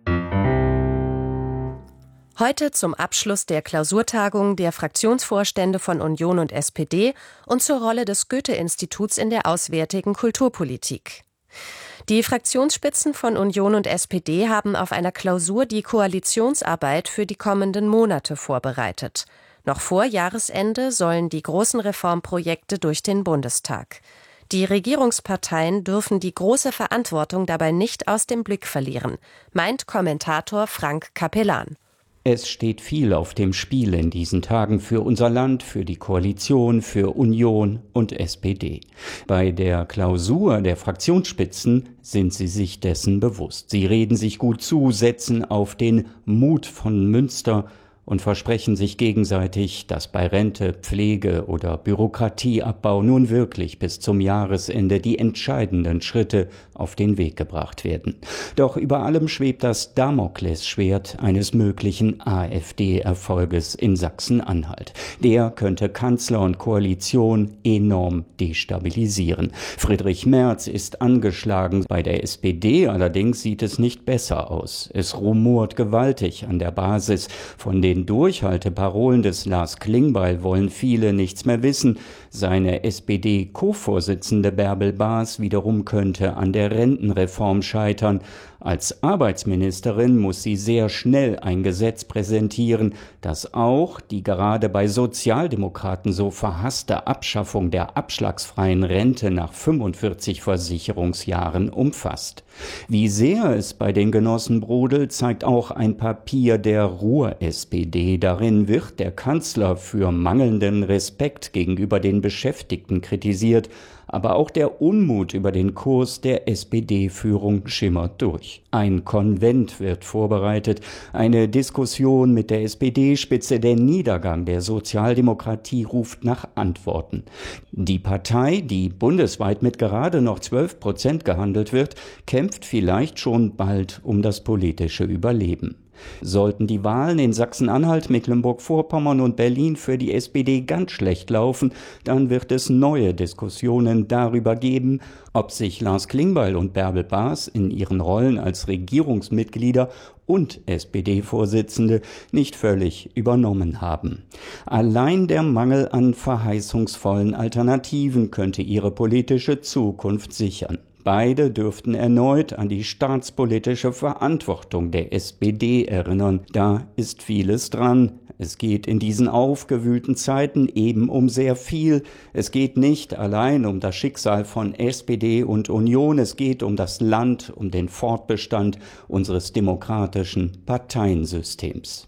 Heute zum Abschluss der Klausurtagung der Fraktionsvorstände von Union und SPD und zur Rolle des Goethe-Instituts in der auswärtigen Kulturpolitik. Die Fraktionsspitzen von Union und SPD haben auf einer Klausur die Koalitionsarbeit für die kommenden Monate vorbereitet. Noch vor Jahresende sollen die großen Reformprojekte durch den Bundestag. Die Regierungsparteien dürfen die große Verantwortung dabei nicht aus dem Blick verlieren, meint Kommentator Frank Capellan.
Es steht viel auf dem Spiel in diesen Tagen für unser Land, für die Koalition, für Union und SPD. Bei der Klausur der Fraktionsspitzen sind sie sich dessen bewusst. Sie reden sich gut zu, setzen auf den Mut von Münster und versprechen sich gegenseitig, dass bei Rente, Pflege oder Bürokratieabbau nun wirklich bis zum Jahresende die entscheidenden Schritte auf den Weg gebracht werden. Doch über allem schwebt das Damoklesschwert eines möglichen AfD-Erfolges in Sachsen-Anhalt. Der könnte Kanzler und Koalition enorm destabilisieren. Friedrich Merz ist angeschlagen. Bei der SPD allerdings sieht es nicht besser aus. Es rumort gewaltig an der Basis. Von den Durchhalteparolen des Lars Klingbeil wollen viele nichts mehr wissen. Seine SPD-Co-Vorsitzende Bärbel Baas wiederum könnte an der Rentenreform scheitern. Als Arbeitsministerin muss sie sehr schnell ein Gesetz präsentieren, das auch die gerade bei Sozialdemokraten so verhasste Abschaffung der abschlagsfreien Rente nach 45 Versicherungsjahren umfasst. Wie sehr es bei den Genossen brodelt, zeigt auch ein Papier der Ruhr-SPD. Darin wird der Kanzler für mangelnden Respekt gegenüber den Beschäftigten kritisiert, aber auch der Unmut über den Kurs der SPD-Führung schimmert durch. Ein Konvent wird vorbereitet, eine Diskussion mit der SPD-Spitze, der Niedergang der Sozialdemokratie ruft nach Antworten. Die Partei, die bundesweit mit gerade noch 12% gehandelt wird, kämpft vielleicht schon bald um das politische Überleben. Sollten die Wahlen in Sachsen-Anhalt, Mecklenburg-Vorpommern und Berlin für die SPD ganz schlecht laufen, dann wird es neue Diskussionen darüber geben, ob sich Lars Klingbeil und Bärbel Baas in ihren Rollen als Regierungsmitglieder und SPD-Vorsitzende nicht völlig übernommen haben. Allein der Mangel an verheißungsvollen Alternativen könnte ihre politische Zukunft sichern. Beide dürften erneut an die staatspolitische Verantwortung der SPD erinnern. Da ist vieles dran. Es geht in diesen aufgewühlten Zeiten eben um sehr viel. Es geht nicht allein um das Schicksal von SPD und Union. Es geht um das Land, um den Fortbestand unseres demokratischen Parteiensystems.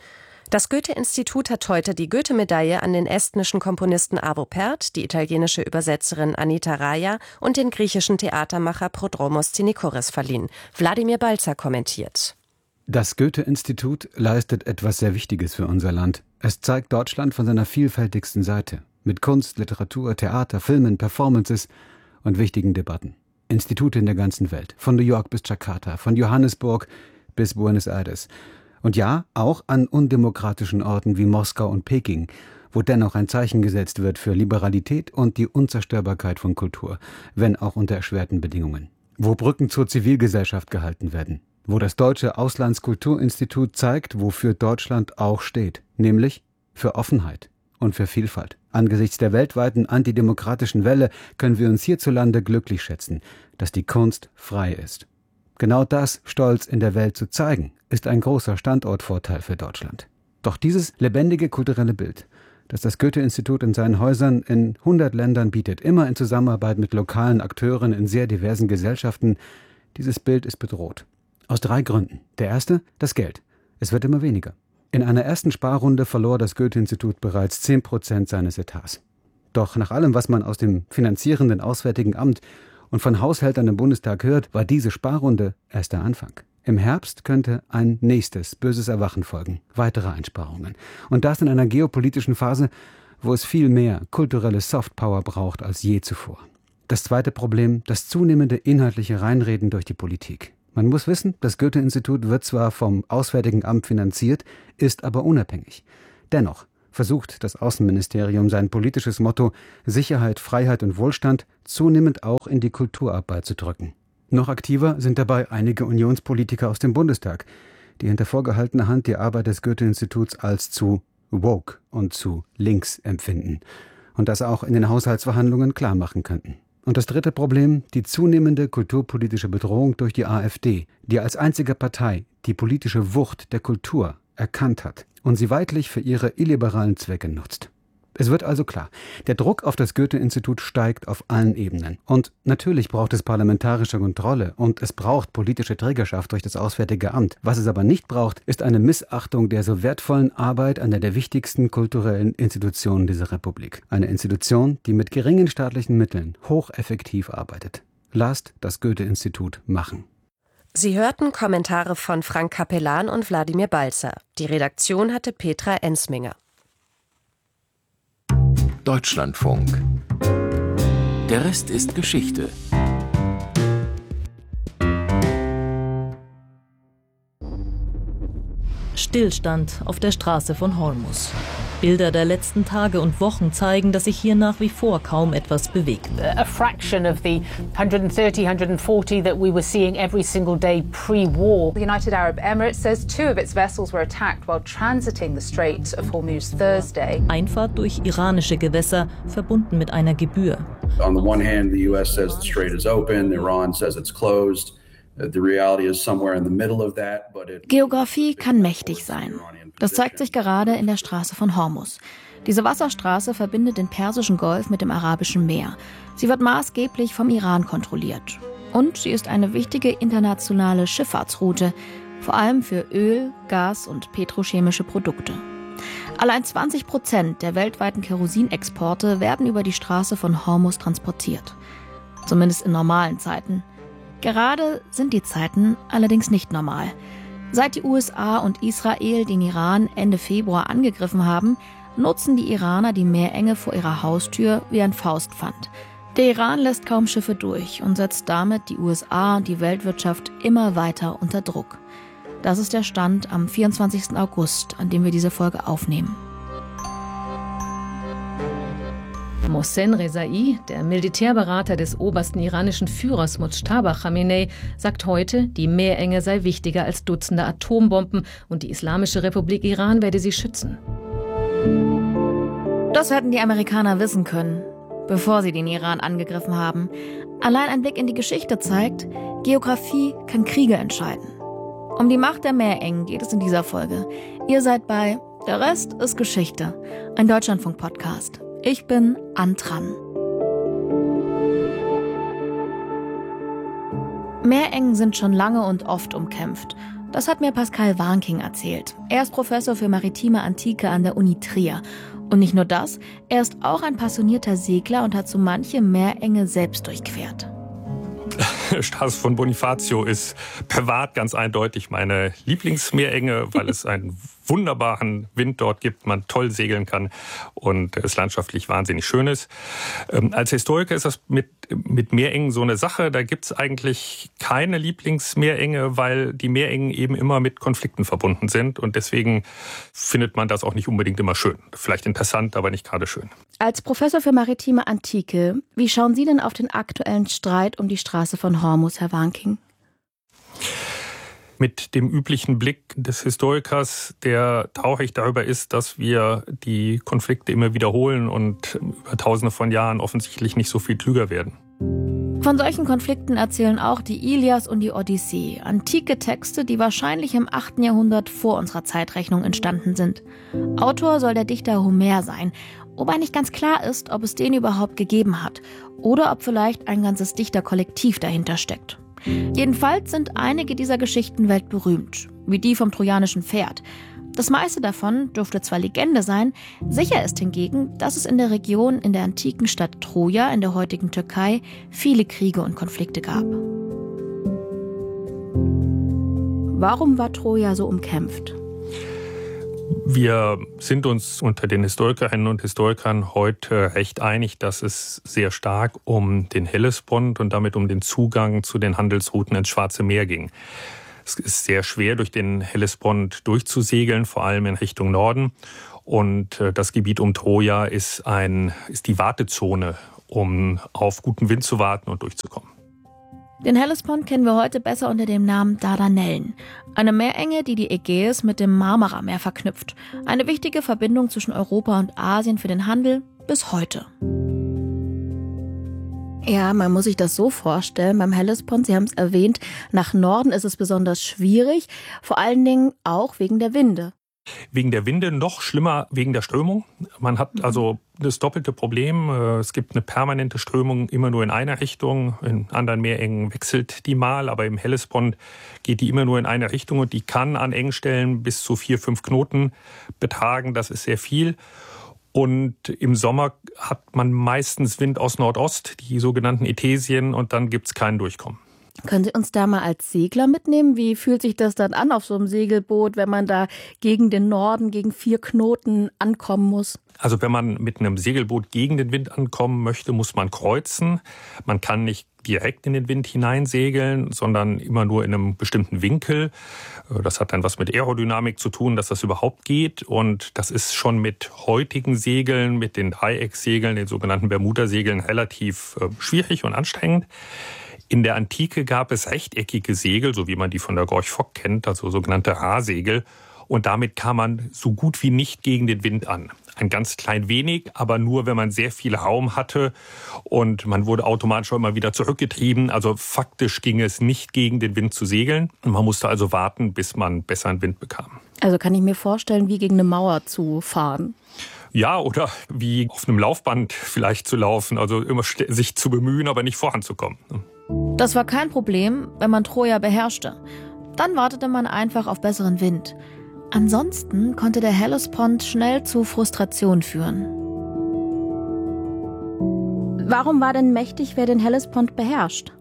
Das Goethe-Institut hat heute die Goethe-Medaille an den estnischen Komponisten Arvo Pärt, die italienische Übersetzerin Anita Raja und den griechischen Theatermacher Prodromos Zinikoris verliehen. Wladimir Balzer kommentiert.
Das Goethe-Institut leistet etwas sehr Wichtiges für unser Land. Es zeigt Deutschland von seiner vielfältigsten Seite. Mit Kunst, Literatur, Theater, Filmen, Performances und wichtigen Debatten. Institute in der ganzen Welt. Von New York bis Jakarta, von Johannesburg bis Buenos Aires. Und ja, auch an undemokratischen Orten wie Moskau und Peking, wo dennoch ein Zeichen gesetzt wird für Liberalität und die Unzerstörbarkeit von Kultur, wenn auch unter erschwerten Bedingungen. Wo Brücken zur Zivilgesellschaft gehalten werden. Wo das Deutsche Auslandskulturinstitut zeigt, wofür Deutschland auch steht, nämlich für Offenheit und für Vielfalt. Angesichts der weltweiten antidemokratischen Welle können wir uns hierzulande glücklich schätzen, dass die Kunst frei ist. Genau das stolz in der Welt zu zeigen, ist ein großer Standortvorteil für Deutschland. Doch dieses lebendige kulturelle Bild, das das Goethe-Institut in seinen Häusern in 100 Ländern bietet, immer in Zusammenarbeit mit lokalen Akteuren in sehr diversen Gesellschaften, dieses Bild ist bedroht. Aus 3 Gründen. Der erste, das Geld. Es wird immer weniger. In einer ersten Sparrunde verlor das Goethe-Institut bereits 10% seines Etats. Doch nach allem, was man aus dem finanzierenden Auswärtigen Amt und von Haushältern im Bundestag hört, war diese Sparrunde erst der Anfang. Im Herbst könnte ein nächstes böses Erwachen folgen, weitere Einsparungen. Und das in einer geopolitischen Phase, wo es viel mehr kulturelle Softpower braucht als je zuvor. Das zweite Problem, das zunehmende inhaltliche Reinreden durch die Politik. Man muss wissen, das Goethe-Institut wird zwar vom Auswärtigen Amt finanziert, ist aber unabhängig. Dennoch versucht das Außenministerium sein politisches Motto Sicherheit, Freiheit und Wohlstand zunehmend auch in die Kulturarbeit zu drücken. Noch aktiver sind dabei einige Unionspolitiker aus dem Bundestag, die hinter vorgehaltener Hand die Arbeit des Goethe-Instituts als zu woke und zu links empfinden und das auch in den Haushaltsverhandlungen klar machen könnten. Und das dritte Problem, die zunehmende kulturpolitische Bedrohung durch die AfD, die als einzige Partei die politische Wucht der Kultur erkannt hat und sie weidlich für ihre illiberalen Zwecke nutzt. Es wird also klar, der Druck auf das Goethe-Institut steigt auf allen Ebenen. Und natürlich braucht es parlamentarische Kontrolle und es braucht politische Trägerschaft durch das Auswärtige Amt. Was es aber nicht braucht, ist eine Missachtung der so wertvollen Arbeit einer der wichtigsten kulturellen Institutionen dieser Republik. Eine Institution, die mit geringen staatlichen Mitteln hocheffektiv arbeitet. Lasst das Goethe-Institut machen.
Sie hörten Kommentare von Frank Capellan und Wladimir Balzer. Die Redaktion hatte Petra Ensminger.
Deutschlandfunk. Der Rest ist Geschichte.
Stillstand auf der Straße von Hormuz. Bilder der letzten Tage und Wochen zeigen, dass sich hier nach wie vor kaum etwas bewegt.
A fraction of the 130, 140 that we were seeing every single day pre-war.
The United Arab Emirates says 2 of its vessels were attacked while transiting the Strait of Hormuz Thursday.
Einfahrt durch iranische Gewässer, verbunden mit einer Gebühr.
On the one hand, the US says the strait is open, Iran says it's closed. The reality is somewhere in the middle of that, but
Geografie kann mächtig sein. Das zeigt sich gerade in der Straße von Hormuz. Diese Wasserstraße verbindet den Persischen Golf mit dem Arabischen Meer. Sie wird maßgeblich vom Iran kontrolliert. Und sie ist eine wichtige internationale Schifffahrtsroute, vor allem für Öl, Gas und petrochemische Produkte. Allein 20% der weltweiten Kerosinexporte werden über die Straße von Hormuz transportiert. Zumindest in normalen Zeiten. Gerade sind die Zeiten allerdings nicht normal. Seit die USA und Israel den Iran Ende Februar angegriffen haben, nutzen die Iraner die Meerenge vor ihrer Haustür wie ein Faustpfand. Der Iran lässt kaum Schiffe durch und setzt damit die USA und die Weltwirtschaft immer weiter unter Druck. Das ist der Stand am 24. August, an dem wir diese Folge aufnehmen.
Mohsen Rezai, der Militärberater des obersten iranischen Führers Mojtaba Khamenei, sagt heute, die Meerenge sei wichtiger als Dutzende Atombomben und die Islamische Republik Iran werde sie schützen.
Das hätten die Amerikaner wissen können, bevor sie den Iran angegriffen haben. Allein ein Blick in die Geschichte zeigt, Geografie kann Kriege entscheiden. Um die Macht der Meerengen geht es in dieser Folge. Ihr seid bei Der Rest ist Geschichte, ein Deutschlandfunk-Podcast. Ich bin Antran. Meerengen sind schon lange und oft umkämpft. Das hat mir Pascal Warnking erzählt. Er ist Professor für maritime Antike an der Uni Trier. Und nicht nur das, er ist auch ein passionierter Segler und hat so manche Meerenge selbst durchquert.
Straße von Bonifacio ist privat ganz eindeutig meine Lieblingsmeerenge, weil es einen wunderbaren Wind dort gibt, man toll segeln kann und es landschaftlich wahnsinnig schön ist. Als Historiker ist das mit Meerengen so eine Sache. Da gibt es eigentlich keine Lieblingsmeerenge, weil die Meerengen eben immer mit Konflikten verbunden sind und deswegen findet man das auch nicht unbedingt immer schön. Vielleicht interessant, aber nicht gerade schön.
Als Professor für maritime Antike, wie schauen Sie denn auf den aktuellen Streit um die Straße von Hormuz, Herr Warnking?
Mit dem üblichen Blick des Historikers, der traurig darüber ist, dass wir die Konflikte immer wiederholen und über Tausende von Jahren offensichtlich nicht so viel klüger werden.
Von solchen Konflikten erzählen auch die Ilias und die Odyssee, antike Texte, die wahrscheinlich im 8. Jahrhundert vor unserer Zeitrechnung entstanden sind. Autor soll der Dichter Homer sein, wobei nicht ganz klar ist, ob es den überhaupt gegeben hat oder ob vielleicht ein ganzes Dichterkollektiv dahinter steckt. Jedenfalls sind einige dieser Geschichten weltberühmt, wie die vom trojanischen Pferd. Das meiste davon dürfte zwar Legende sein, sicher ist hingegen, dass es in der Region in der antiken Stadt Troja in der heutigen Türkei viele Kriege und Konflikte gab. Warum war Troja so umkämpft?
Wir sind uns unter den Historikerinnen und Historikern heute recht einig, dass es sehr stark um den Hellespont und damit um den Zugang zu den Handelsrouten ins Schwarze Meer ging. Es ist sehr schwer, durch den Hellespont durchzusegeln, vor allem in Richtung Norden. Und das Gebiet um Troja ist die Wartezone, um auf guten Wind zu warten und durchzukommen.
Den Hellespont kennen wir heute besser unter dem Namen Dardanellen. Eine Meerenge, die die Ägäis mit dem Marmarameer verknüpft. Eine wichtige Verbindung zwischen Europa und Asien für den Handel bis heute. Ja, man muss sich das so vorstellen, beim Hellespont, Sie haben es erwähnt, nach Norden ist es besonders schwierig, vor allen Dingen auch wegen der Winde.
Wegen der Winde, noch schlimmer wegen der Strömung. Man hat also das doppelte Problem. Es gibt eine permanente Strömung immer nur in eine Richtung. In anderen Meerengen wechselt die mal, aber im Hellespont geht die immer nur in eine Richtung und die kann an Engstellen bis zu 4-5 Knoten betragen. Das ist sehr viel. Und im Sommer hat man meistens Wind aus Nordost, die sogenannten Ethesien, und dann gibt es kein Durchkommen.
Können Sie uns da mal als Segler mitnehmen? Wie fühlt sich das dann an auf so einem Segelboot, wenn man da gegen den Norden, gegen 4 Knoten ankommen muss?
Also wenn man mit einem Segelboot gegen den Wind ankommen möchte, muss man kreuzen. Man kann nicht direkt in den Wind hineinsegeln, sondern immer nur in einem bestimmten Winkel. Das hat dann was mit Aerodynamik zu tun, dass das überhaupt geht. Und das ist schon mit heutigen Segeln, mit den Dreieckssegeln, den sogenannten Bermuda-Segeln, relativ schwierig und anstrengend. In der Antike gab es rechteckige Segel, so wie man die von der Gorch Fock kennt, also sogenannte Rahsegel. Und damit kam man so gut wie nicht gegen den Wind an. Ein ganz klein wenig, aber nur, wenn man sehr viel Raum hatte. Und man wurde automatisch schon immer wieder zurückgetrieben. Also faktisch ging es nicht gegen den Wind zu segeln. Und man musste also warten, bis man besseren Wind bekam.
Also kann ich mir vorstellen, wie gegen eine Mauer zu fahren?
Ja, oder wie auf einem Laufband vielleicht zu laufen. Also immer sich zu bemühen, aber nicht voranzukommen.
Das war kein Problem, wenn man Troja beherrschte. Dann wartete man einfach auf besseren Wind. Ansonsten konnte der Hellespont schnell zu Frustration führen. Warum war denn mächtig, wer den Hellespont beherrscht?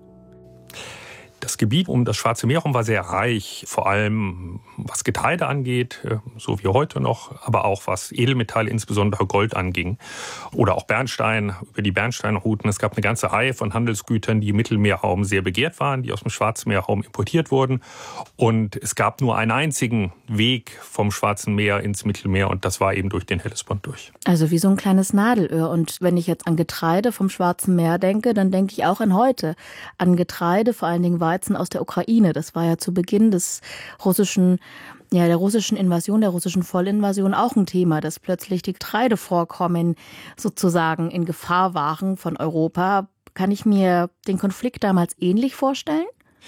Das Gebiet um das Schwarze Meer herum war sehr reich, vor allem was Getreide angeht, so wie heute noch, aber auch was Edelmetalle, insbesondere Gold anging. Oder auch Bernstein, über die Bernsteinrouten. Es gab eine ganze Reihe von Handelsgütern, die im Mittelmeerraum sehr begehrt waren, die aus dem Schwarzmeerraum importiert wurden. Und es gab nur einen einzigen Weg vom Schwarzen Meer ins Mittelmeer und das war eben durch den Hellespont durch.
Also wie so ein kleines Nadelöhr. Und wenn ich jetzt an Getreide vom Schwarzen Meer denke, dann denke ich auch an heute. An Getreide, vor allen Dingen Weizen aus der Ukraine. Das war ja zu Beginn der russischen Invasion, der russischen Vollinvasion auch ein Thema, dass plötzlich die Getreidevorkommen sozusagen in Gefahr waren von Europa. Kann ich mir den Konflikt damals ähnlich vorstellen?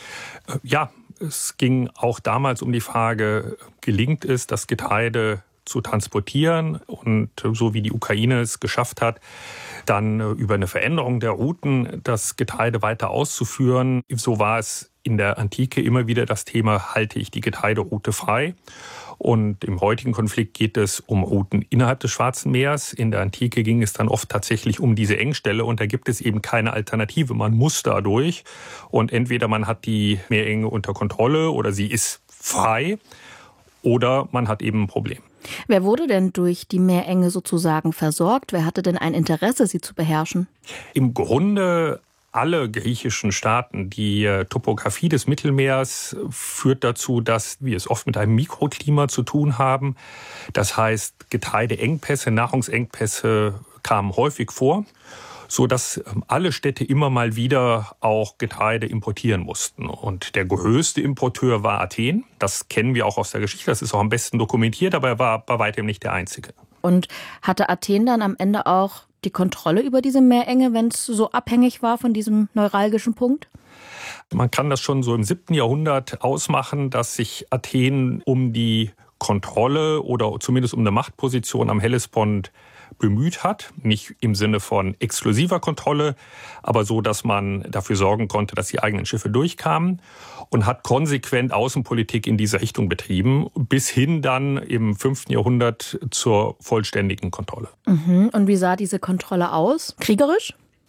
Ja, es ging auch damals um die Frage, gelingt es, das Getreide zu transportieren und so wie die Ukraine es geschafft hat, dann über eine Veränderung der Routen das Getreide weiter auszuführen. So war es in der Antike immer wieder das Thema, halte ich die Getreideroute frei? Und im heutigen Konflikt geht es um Routen innerhalb des Schwarzen Meers. In der Antike ging es dann oft tatsächlich um diese Engstelle und da gibt es eben keine Alternative. Man muss da durch und entweder man hat die Meerenge unter Kontrolle oder sie ist frei oder man hat eben ein Problem.
Wer wurde denn durch die Meerenge sozusagen versorgt? Wer hatte denn ein Interesse, sie zu beherrschen?
Im Grunde alle griechischen Staaten. Die Topographie des Mittelmeers führt dazu, dass wir es oft mit einem Mikroklima zu tun haben. Das heißt, Getreideengpässe, Nahrungsengpässe kamen häufig vor, so dass alle Städte immer mal wieder auch Getreide importieren mussten. Und der größte Importeur war Athen. Das kennen wir auch aus der Geschichte, das ist auch am besten dokumentiert, aber er war bei weitem nicht der einzige.
Und hatte Athen dann am Ende auch die Kontrolle über diese Meerenge, wenn es so abhängig war von diesem neuralgischen Punkt?
Man kann das schon so im 7. Jahrhundert ausmachen, dass sich Athen um die Kontrolle oder zumindest um eine Machtposition am Hellespont bemüht hat. Nicht im Sinne von exklusiver Kontrolle, aber so, dass man dafür sorgen konnte, dass die eigenen Schiffe durchkamen und hat konsequent Außenpolitik in diese Richtung betrieben, bis hin dann im 5. Jahrhundert zur vollständigen Kontrolle.
Und wie sah diese Kontrolle aus? Kriegerisch?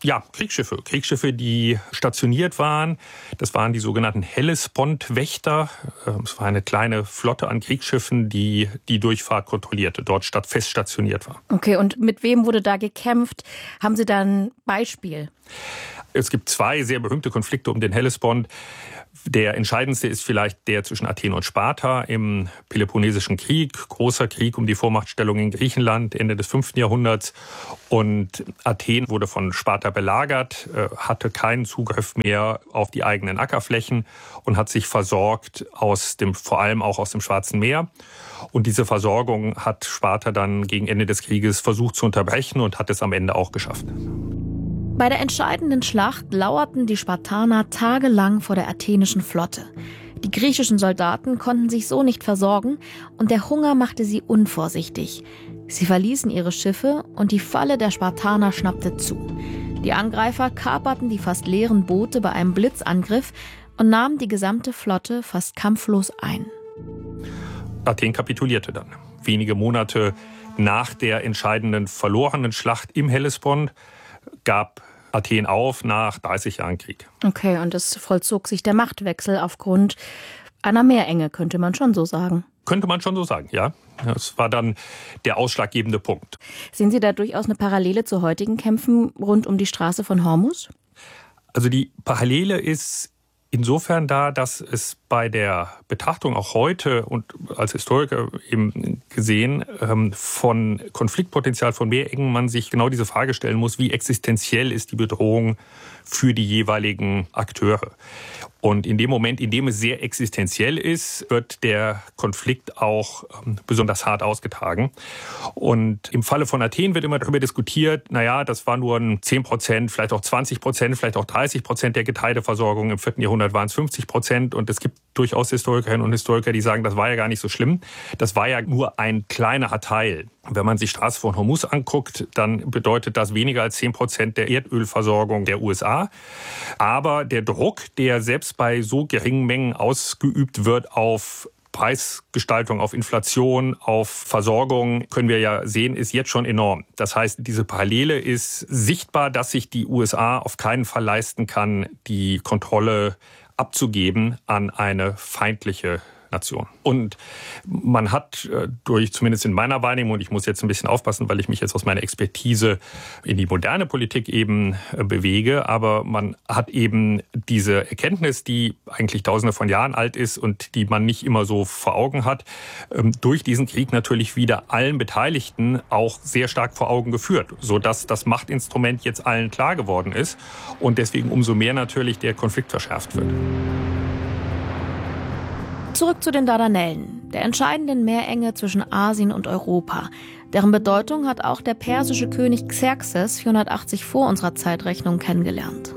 Ja, Kriegsschiffe, die stationiert waren. Das waren die sogenannten Hellespont-Wächter. Es war eine kleine Flotte an Kriegsschiffen, die die Durchfahrt kontrollierte, dort fest stationiert war.
Okay, und mit wem wurde da gekämpft? Haben Sie da ein Beispiel?
Es gibt 2 sehr berühmte Konflikte um den Hellespont. Der entscheidendste ist vielleicht der zwischen Athen und Sparta im Peloponnesischen Krieg. Großer Krieg um die Vormachtstellung in Griechenland Ende des 5. Jahrhunderts. Und Athen wurde von Sparta belagert, hatte keinen Zugriff mehr auf die eigenen Ackerflächen und hat sich versorgt vor allem auch aus dem Schwarzen Meer. Und diese Versorgung hat Sparta dann gegen Ende des Krieges versucht zu unterbrechen und hat es am Ende auch geschafft.
Bei der entscheidenden Schlacht lauerten die Spartaner tagelang vor der athenischen Flotte. Die griechischen Soldaten konnten sich so nicht versorgen und der Hunger machte sie unvorsichtig. Sie verließen ihre Schiffe und die Falle der Spartaner schnappte zu. Die Angreifer kaperten die fast leeren Boote bei einem Blitzangriff und nahmen die gesamte Flotte fast kampflos ein.
Athen kapitulierte dann. Wenige Monate nach der entscheidenden verlorenen Schlacht im Hellespont gab Athen auf nach 30 Jahren Krieg.
Okay, und es vollzog sich der Machtwechsel aufgrund einer Meerenge, könnte man schon so sagen.
Könnte man schon so sagen, ja. Das war dann der ausschlaggebende Punkt.
Sehen Sie da durchaus eine Parallele zu heutigen Kämpfen rund um die Straße von Hormuz?
Also die Parallele ist insofern da, dass es bei der Betrachtung auch heute und als Historiker eben gesehen von Konfliktpotenzial von Meerengen man sich genau diese Frage stellen muss, wie existenziell ist die Bedrohung für die jeweiligen Akteure. Und in dem Moment, in dem es sehr existenziell ist, wird der Konflikt auch besonders hart ausgetragen. Und im Falle von Athen wird immer darüber diskutiert, das war nur 10%, vielleicht auch 20%, vielleicht auch 30% der Getreideversorgung. Im 4. Jahrhundert waren es 50%. Und es gibt durchaus Historikerinnen und Historiker, die sagen, das war ja gar nicht so schlimm. Das war ja nur ein kleinerer Teil. Wenn man sich Straße von Hormuz anguckt, dann bedeutet das weniger als 10% der Erdölversorgung der USA. Aber der Druck, der selbst bei so geringen Mengen ausgeübt wird auf Preisgestaltung, auf Inflation, auf Versorgung, können wir ja sehen, ist jetzt schon enorm. Das heißt, diese Parallele ist sichtbar, dass sich die USA auf keinen Fall leisten kann, die Kontrolle abzugeben an eine feindliche Nation. Und man hat zumindest in meiner Wahrnehmung, und ich muss jetzt ein bisschen aufpassen, weil ich mich jetzt aus meiner Expertise in die moderne Politik eben bewege, aber man hat eben diese Erkenntnis, die eigentlich Tausende von Jahren alt ist und die man nicht immer so vor Augen hat, durch diesen Krieg natürlich wieder allen Beteiligten auch sehr stark vor Augen geführt, sodass das Machtinstrument jetzt allen klar geworden ist und deswegen umso mehr natürlich der Konflikt verschärft wird.
Zurück zu den Dardanellen, der entscheidenden Meerenge zwischen Asien und Europa. Deren Bedeutung hat auch der persische König Xerxes 480 vor unserer Zeitrechnung kennengelernt.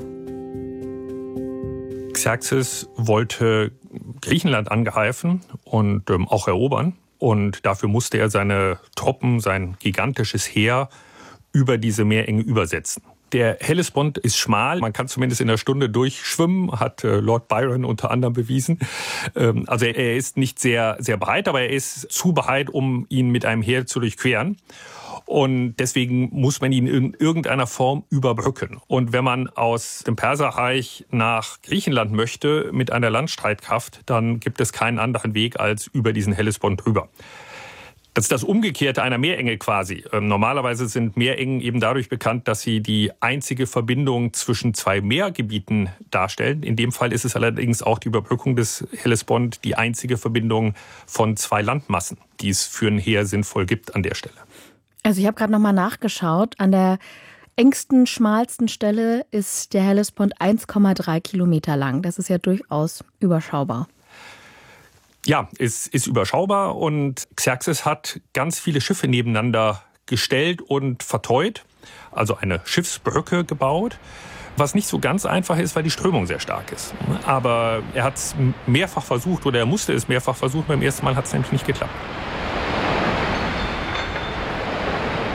Xerxes wollte Griechenland angreifen und auch erobern. Und dafür musste er seine Truppen, sein gigantisches Heer über diese Meerenge übersetzen. Der Hellespont ist schmal, man kann zumindest in einer Stunde durchschwimmen, hat Lord Byron unter anderem bewiesen. Also er ist nicht sehr, sehr breit, aber er ist zu breit, um ihn mit einem Heer zu durchqueren. Und deswegen muss man ihn in irgendeiner Form überbrücken. Und wenn man aus dem Perserreich nach Griechenland möchte mit einer Landstreitkraft, dann gibt es keinen anderen Weg als über diesen Hellespont drüber. Das ist das Umgekehrte einer Meerenge quasi. Normalerweise sind Meerengen eben dadurch bekannt, dass sie die einzige Verbindung zwischen 2 Meergebieten darstellen. In dem Fall ist es allerdings auch die Überbrückung des Hellespont die einzige Verbindung von 2 Landmassen, die es für ein Heer sinnvoll gibt an der Stelle.
Also ich habe gerade nochmal nachgeschaut. An der engsten, schmalsten Stelle ist der Hellespont 1,3 Kilometer lang. Das ist ja durchaus überschaubar.
Ja, es ist überschaubar und Xerxes hat ganz viele Schiffe nebeneinander gestellt und verteut, also eine Schiffsbrücke gebaut, was nicht so ganz einfach ist, weil die Strömung sehr stark ist. Aber er hat es mehrfach versucht oder er musste es mehrfach versuchen, beim ersten Mal hat es nämlich nicht geklappt.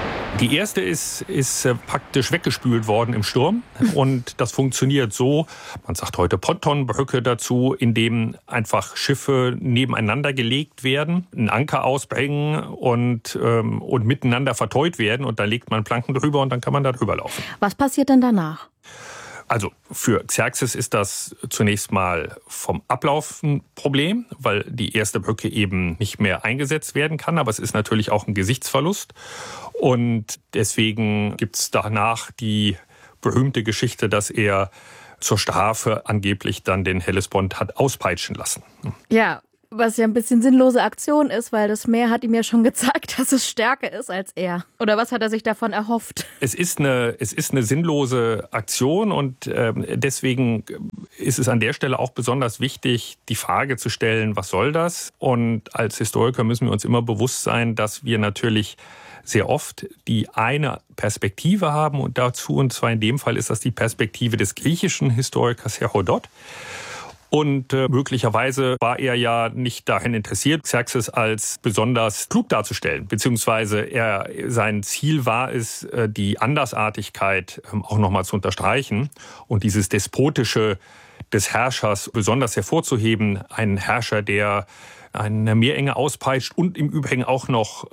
Die erste ist praktisch weggespült worden im Sturm. Und das funktioniert so, man sagt heute Pontonbrücke dazu, indem einfach Schiffe nebeneinander gelegt werden, einen Anker ausbringen und miteinander verteut werden. Und dann legt man Planken drüber und dann kann man da drüber laufen.
Was passiert denn danach?
Also für Xerxes ist das zunächst mal vom Ablauf ein Problem, weil die erste Brücke eben nicht mehr eingesetzt werden kann. Aber es ist natürlich auch ein Gesichtsverlust. Und deswegen gibt es danach die berühmte Geschichte, dass er zur Strafe angeblich dann den Hellespont hat auspeitschen lassen.
Ja, was ja ein bisschen sinnlose Aktion ist, weil das Meer hat ihm ja schon gezeigt, dass es stärker ist als er. Oder was hat er sich davon erhofft?
Es ist eine sinnlose Aktion und deswegen ist es an der Stelle auch besonders wichtig, die Frage zu stellen, was soll das? Und als Historiker müssen wir uns immer bewusst sein, dass wir natürlich sehr oft die eine Perspektive haben und zwar in dem Fall ist das die Perspektive des griechischen Historikers Herodot. Und möglicherweise war er ja nicht darin interessiert, Xerxes als besonders klug darzustellen. Beziehungsweise sein Ziel war es, die Andersartigkeit auch nochmal zu unterstreichen und dieses Despotische des Herrschers besonders hervorzuheben. Ein Herrscher, der eine Meerenge auspeitscht und im Übrigen auch noch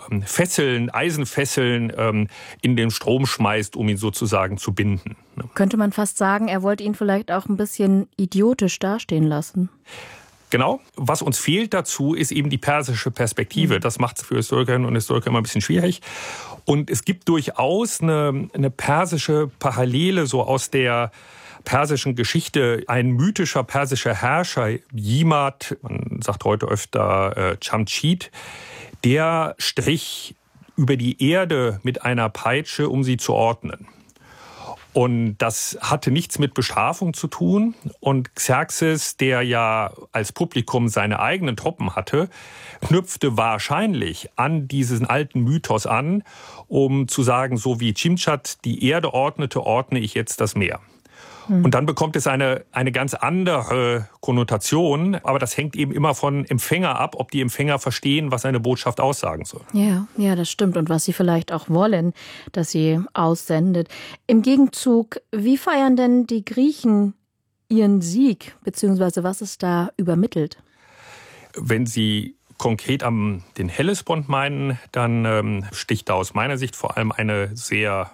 Eisenfesseln in den Strom schmeißt, um ihn sozusagen zu binden.
Könnte man fast sagen, er wollte ihn vielleicht auch ein bisschen idiotisch dastehen lassen.
Genau. Was uns fehlt dazu, ist eben die persische Perspektive. Das macht es für Historikerinnen und Historiker immer ein bisschen schwierig. Und es gibt durchaus eine persische Parallele so aus der persischen Geschichte. Ein mythischer persischer Herrscher, Jimad, man sagt heute öfter Chamchid, der strich über die Erde mit einer Peitsche, um sie zu ordnen. Und das hatte nichts mit Bestrafung zu tun. Und Xerxes, der ja als Publikum seine eigenen Truppen hatte, knüpfte wahrscheinlich an diesen alten Mythos an, um zu sagen, so wie Chimchat die Erde ordnete, ordne ich jetzt das Meer. Und dann bekommt es eine ganz andere Konnotation, aber das hängt eben immer von Empfänger ab, ob die Empfänger verstehen, was eine Botschaft aussagen soll.
Ja, das stimmt. Und was sie vielleicht auch wollen, dass sie aussendet. Im Gegenzug, wie feiern denn die Griechen ihren Sieg, beziehungsweise was ist da übermittelt?
Wenn Sie konkret den Hellespont meinen, dann sticht da aus meiner Sicht vor allem eine sehr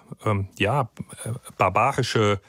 barbarische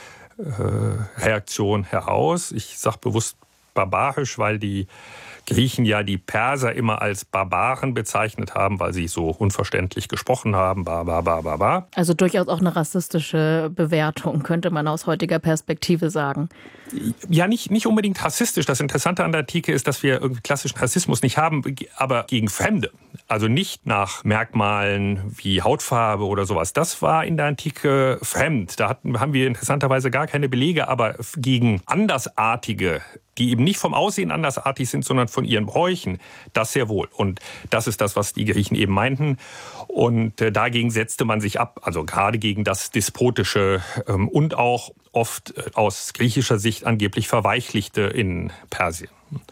Reaktion heraus. Ich sage bewusst barbarisch, weil die Griechen ja die Perser immer als Barbaren bezeichnet haben, weil sie so unverständlich gesprochen haben.
Also durchaus auch eine rassistische Bewertung, könnte man aus heutiger Perspektive sagen.
Ja, nicht unbedingt rassistisch. Das Interessante an der Antike ist, dass wir irgendwie klassischen Rassismus nicht haben, aber gegen Fremde. Also nicht nach Merkmalen wie Hautfarbe oder sowas. Das war in der Antike fremd. Da haben wir interessanterweise gar keine Belege, aber gegen Andersartige, die eben nicht vom Aussehen andersartig sind, sondern von ihren Bräuchen, das sehr wohl. Und das ist das, was die Griechen eben meinten. Und dagegen setzte man sich ab, also gerade gegen das Despotische und auch oft aus griechischer Sicht angeblich Verweichlichte in Persien.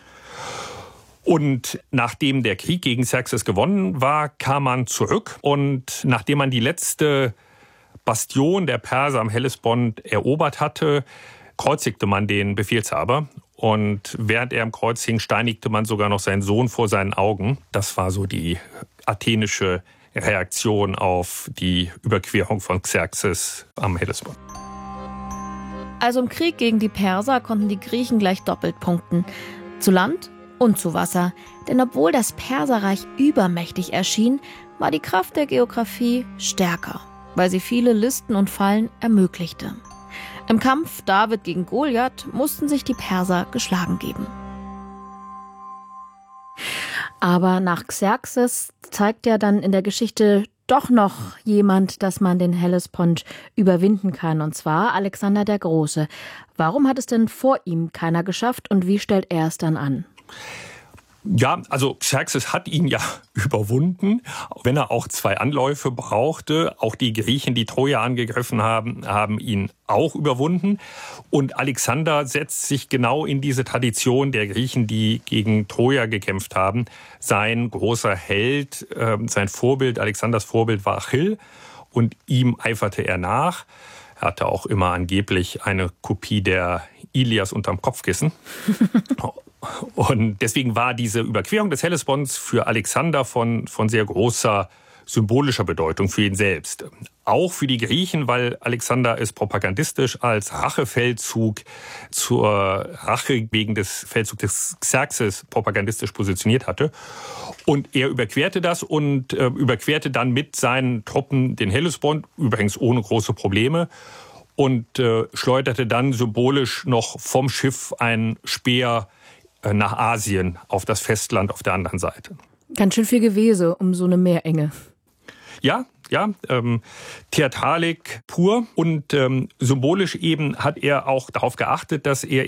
Und nachdem der Krieg gegen Xerxes gewonnen war, kam man zurück. Und nachdem man die letzte Bastion der Perser am Hellespont erobert hatte, kreuzigte man den Befehlshaber. Und während er am Kreuz hing, steinigte man sogar noch seinen Sohn vor seinen Augen. Das war so die athenische Reaktion auf die Überquerung von Xerxes am Hellespont.
Also im Krieg gegen die Perser konnten die Griechen gleich doppelt punkten. Zu Land und zu Wasser. Denn obwohl das Perserreich übermächtig erschien, war die Kraft der Geografie stärker, weil sie viele Listen und Fallen ermöglichte. Im Kampf David gegen Goliath mussten sich die Perser geschlagen geben. Aber nach Xerxes zeigt ja dann in der Geschichte doch noch jemand, dass man den Hellespont überwinden kann, und zwar Alexander der Große. Warum hat es denn vor ihm keiner geschafft und wie stellt er es dann an?
Ja, also Xerxes hat ihn ja überwunden, wenn er auch 2 Anläufe brauchte. Auch die Griechen, die Troja angegriffen haben ihn auch überwunden. Und Alexander setzt sich genau in diese Tradition der Griechen, die gegen Troja gekämpft haben. Sein großer Held, sein Vorbild, Alexanders Vorbild war Achill. und ihm eiferte er nach. Er hatte auch immer angeblich eine Kopie der Ilias unterm Kopfkissen. Und deswegen war diese Überquerung des Hellesponts für Alexander von sehr großer symbolischer Bedeutung für ihn selbst. Auch für die Griechen, weil Alexander es propagandistisch als Rachefeldzug zur Rache wegen des Feldzugs des Xerxes propagandistisch positioniert hatte. Und er überquerte das und überquerte dann mit seinen Truppen den Hellespont, übrigens ohne große Probleme, und schleuderte dann symbolisch noch vom Schiff einen Speer nach Asien auf das Festland auf der anderen Seite.
Ganz schön viel Gewese um so eine Meerenge.
Ja, Theatralik pur und symbolisch eben hat er auch darauf geachtet, dass er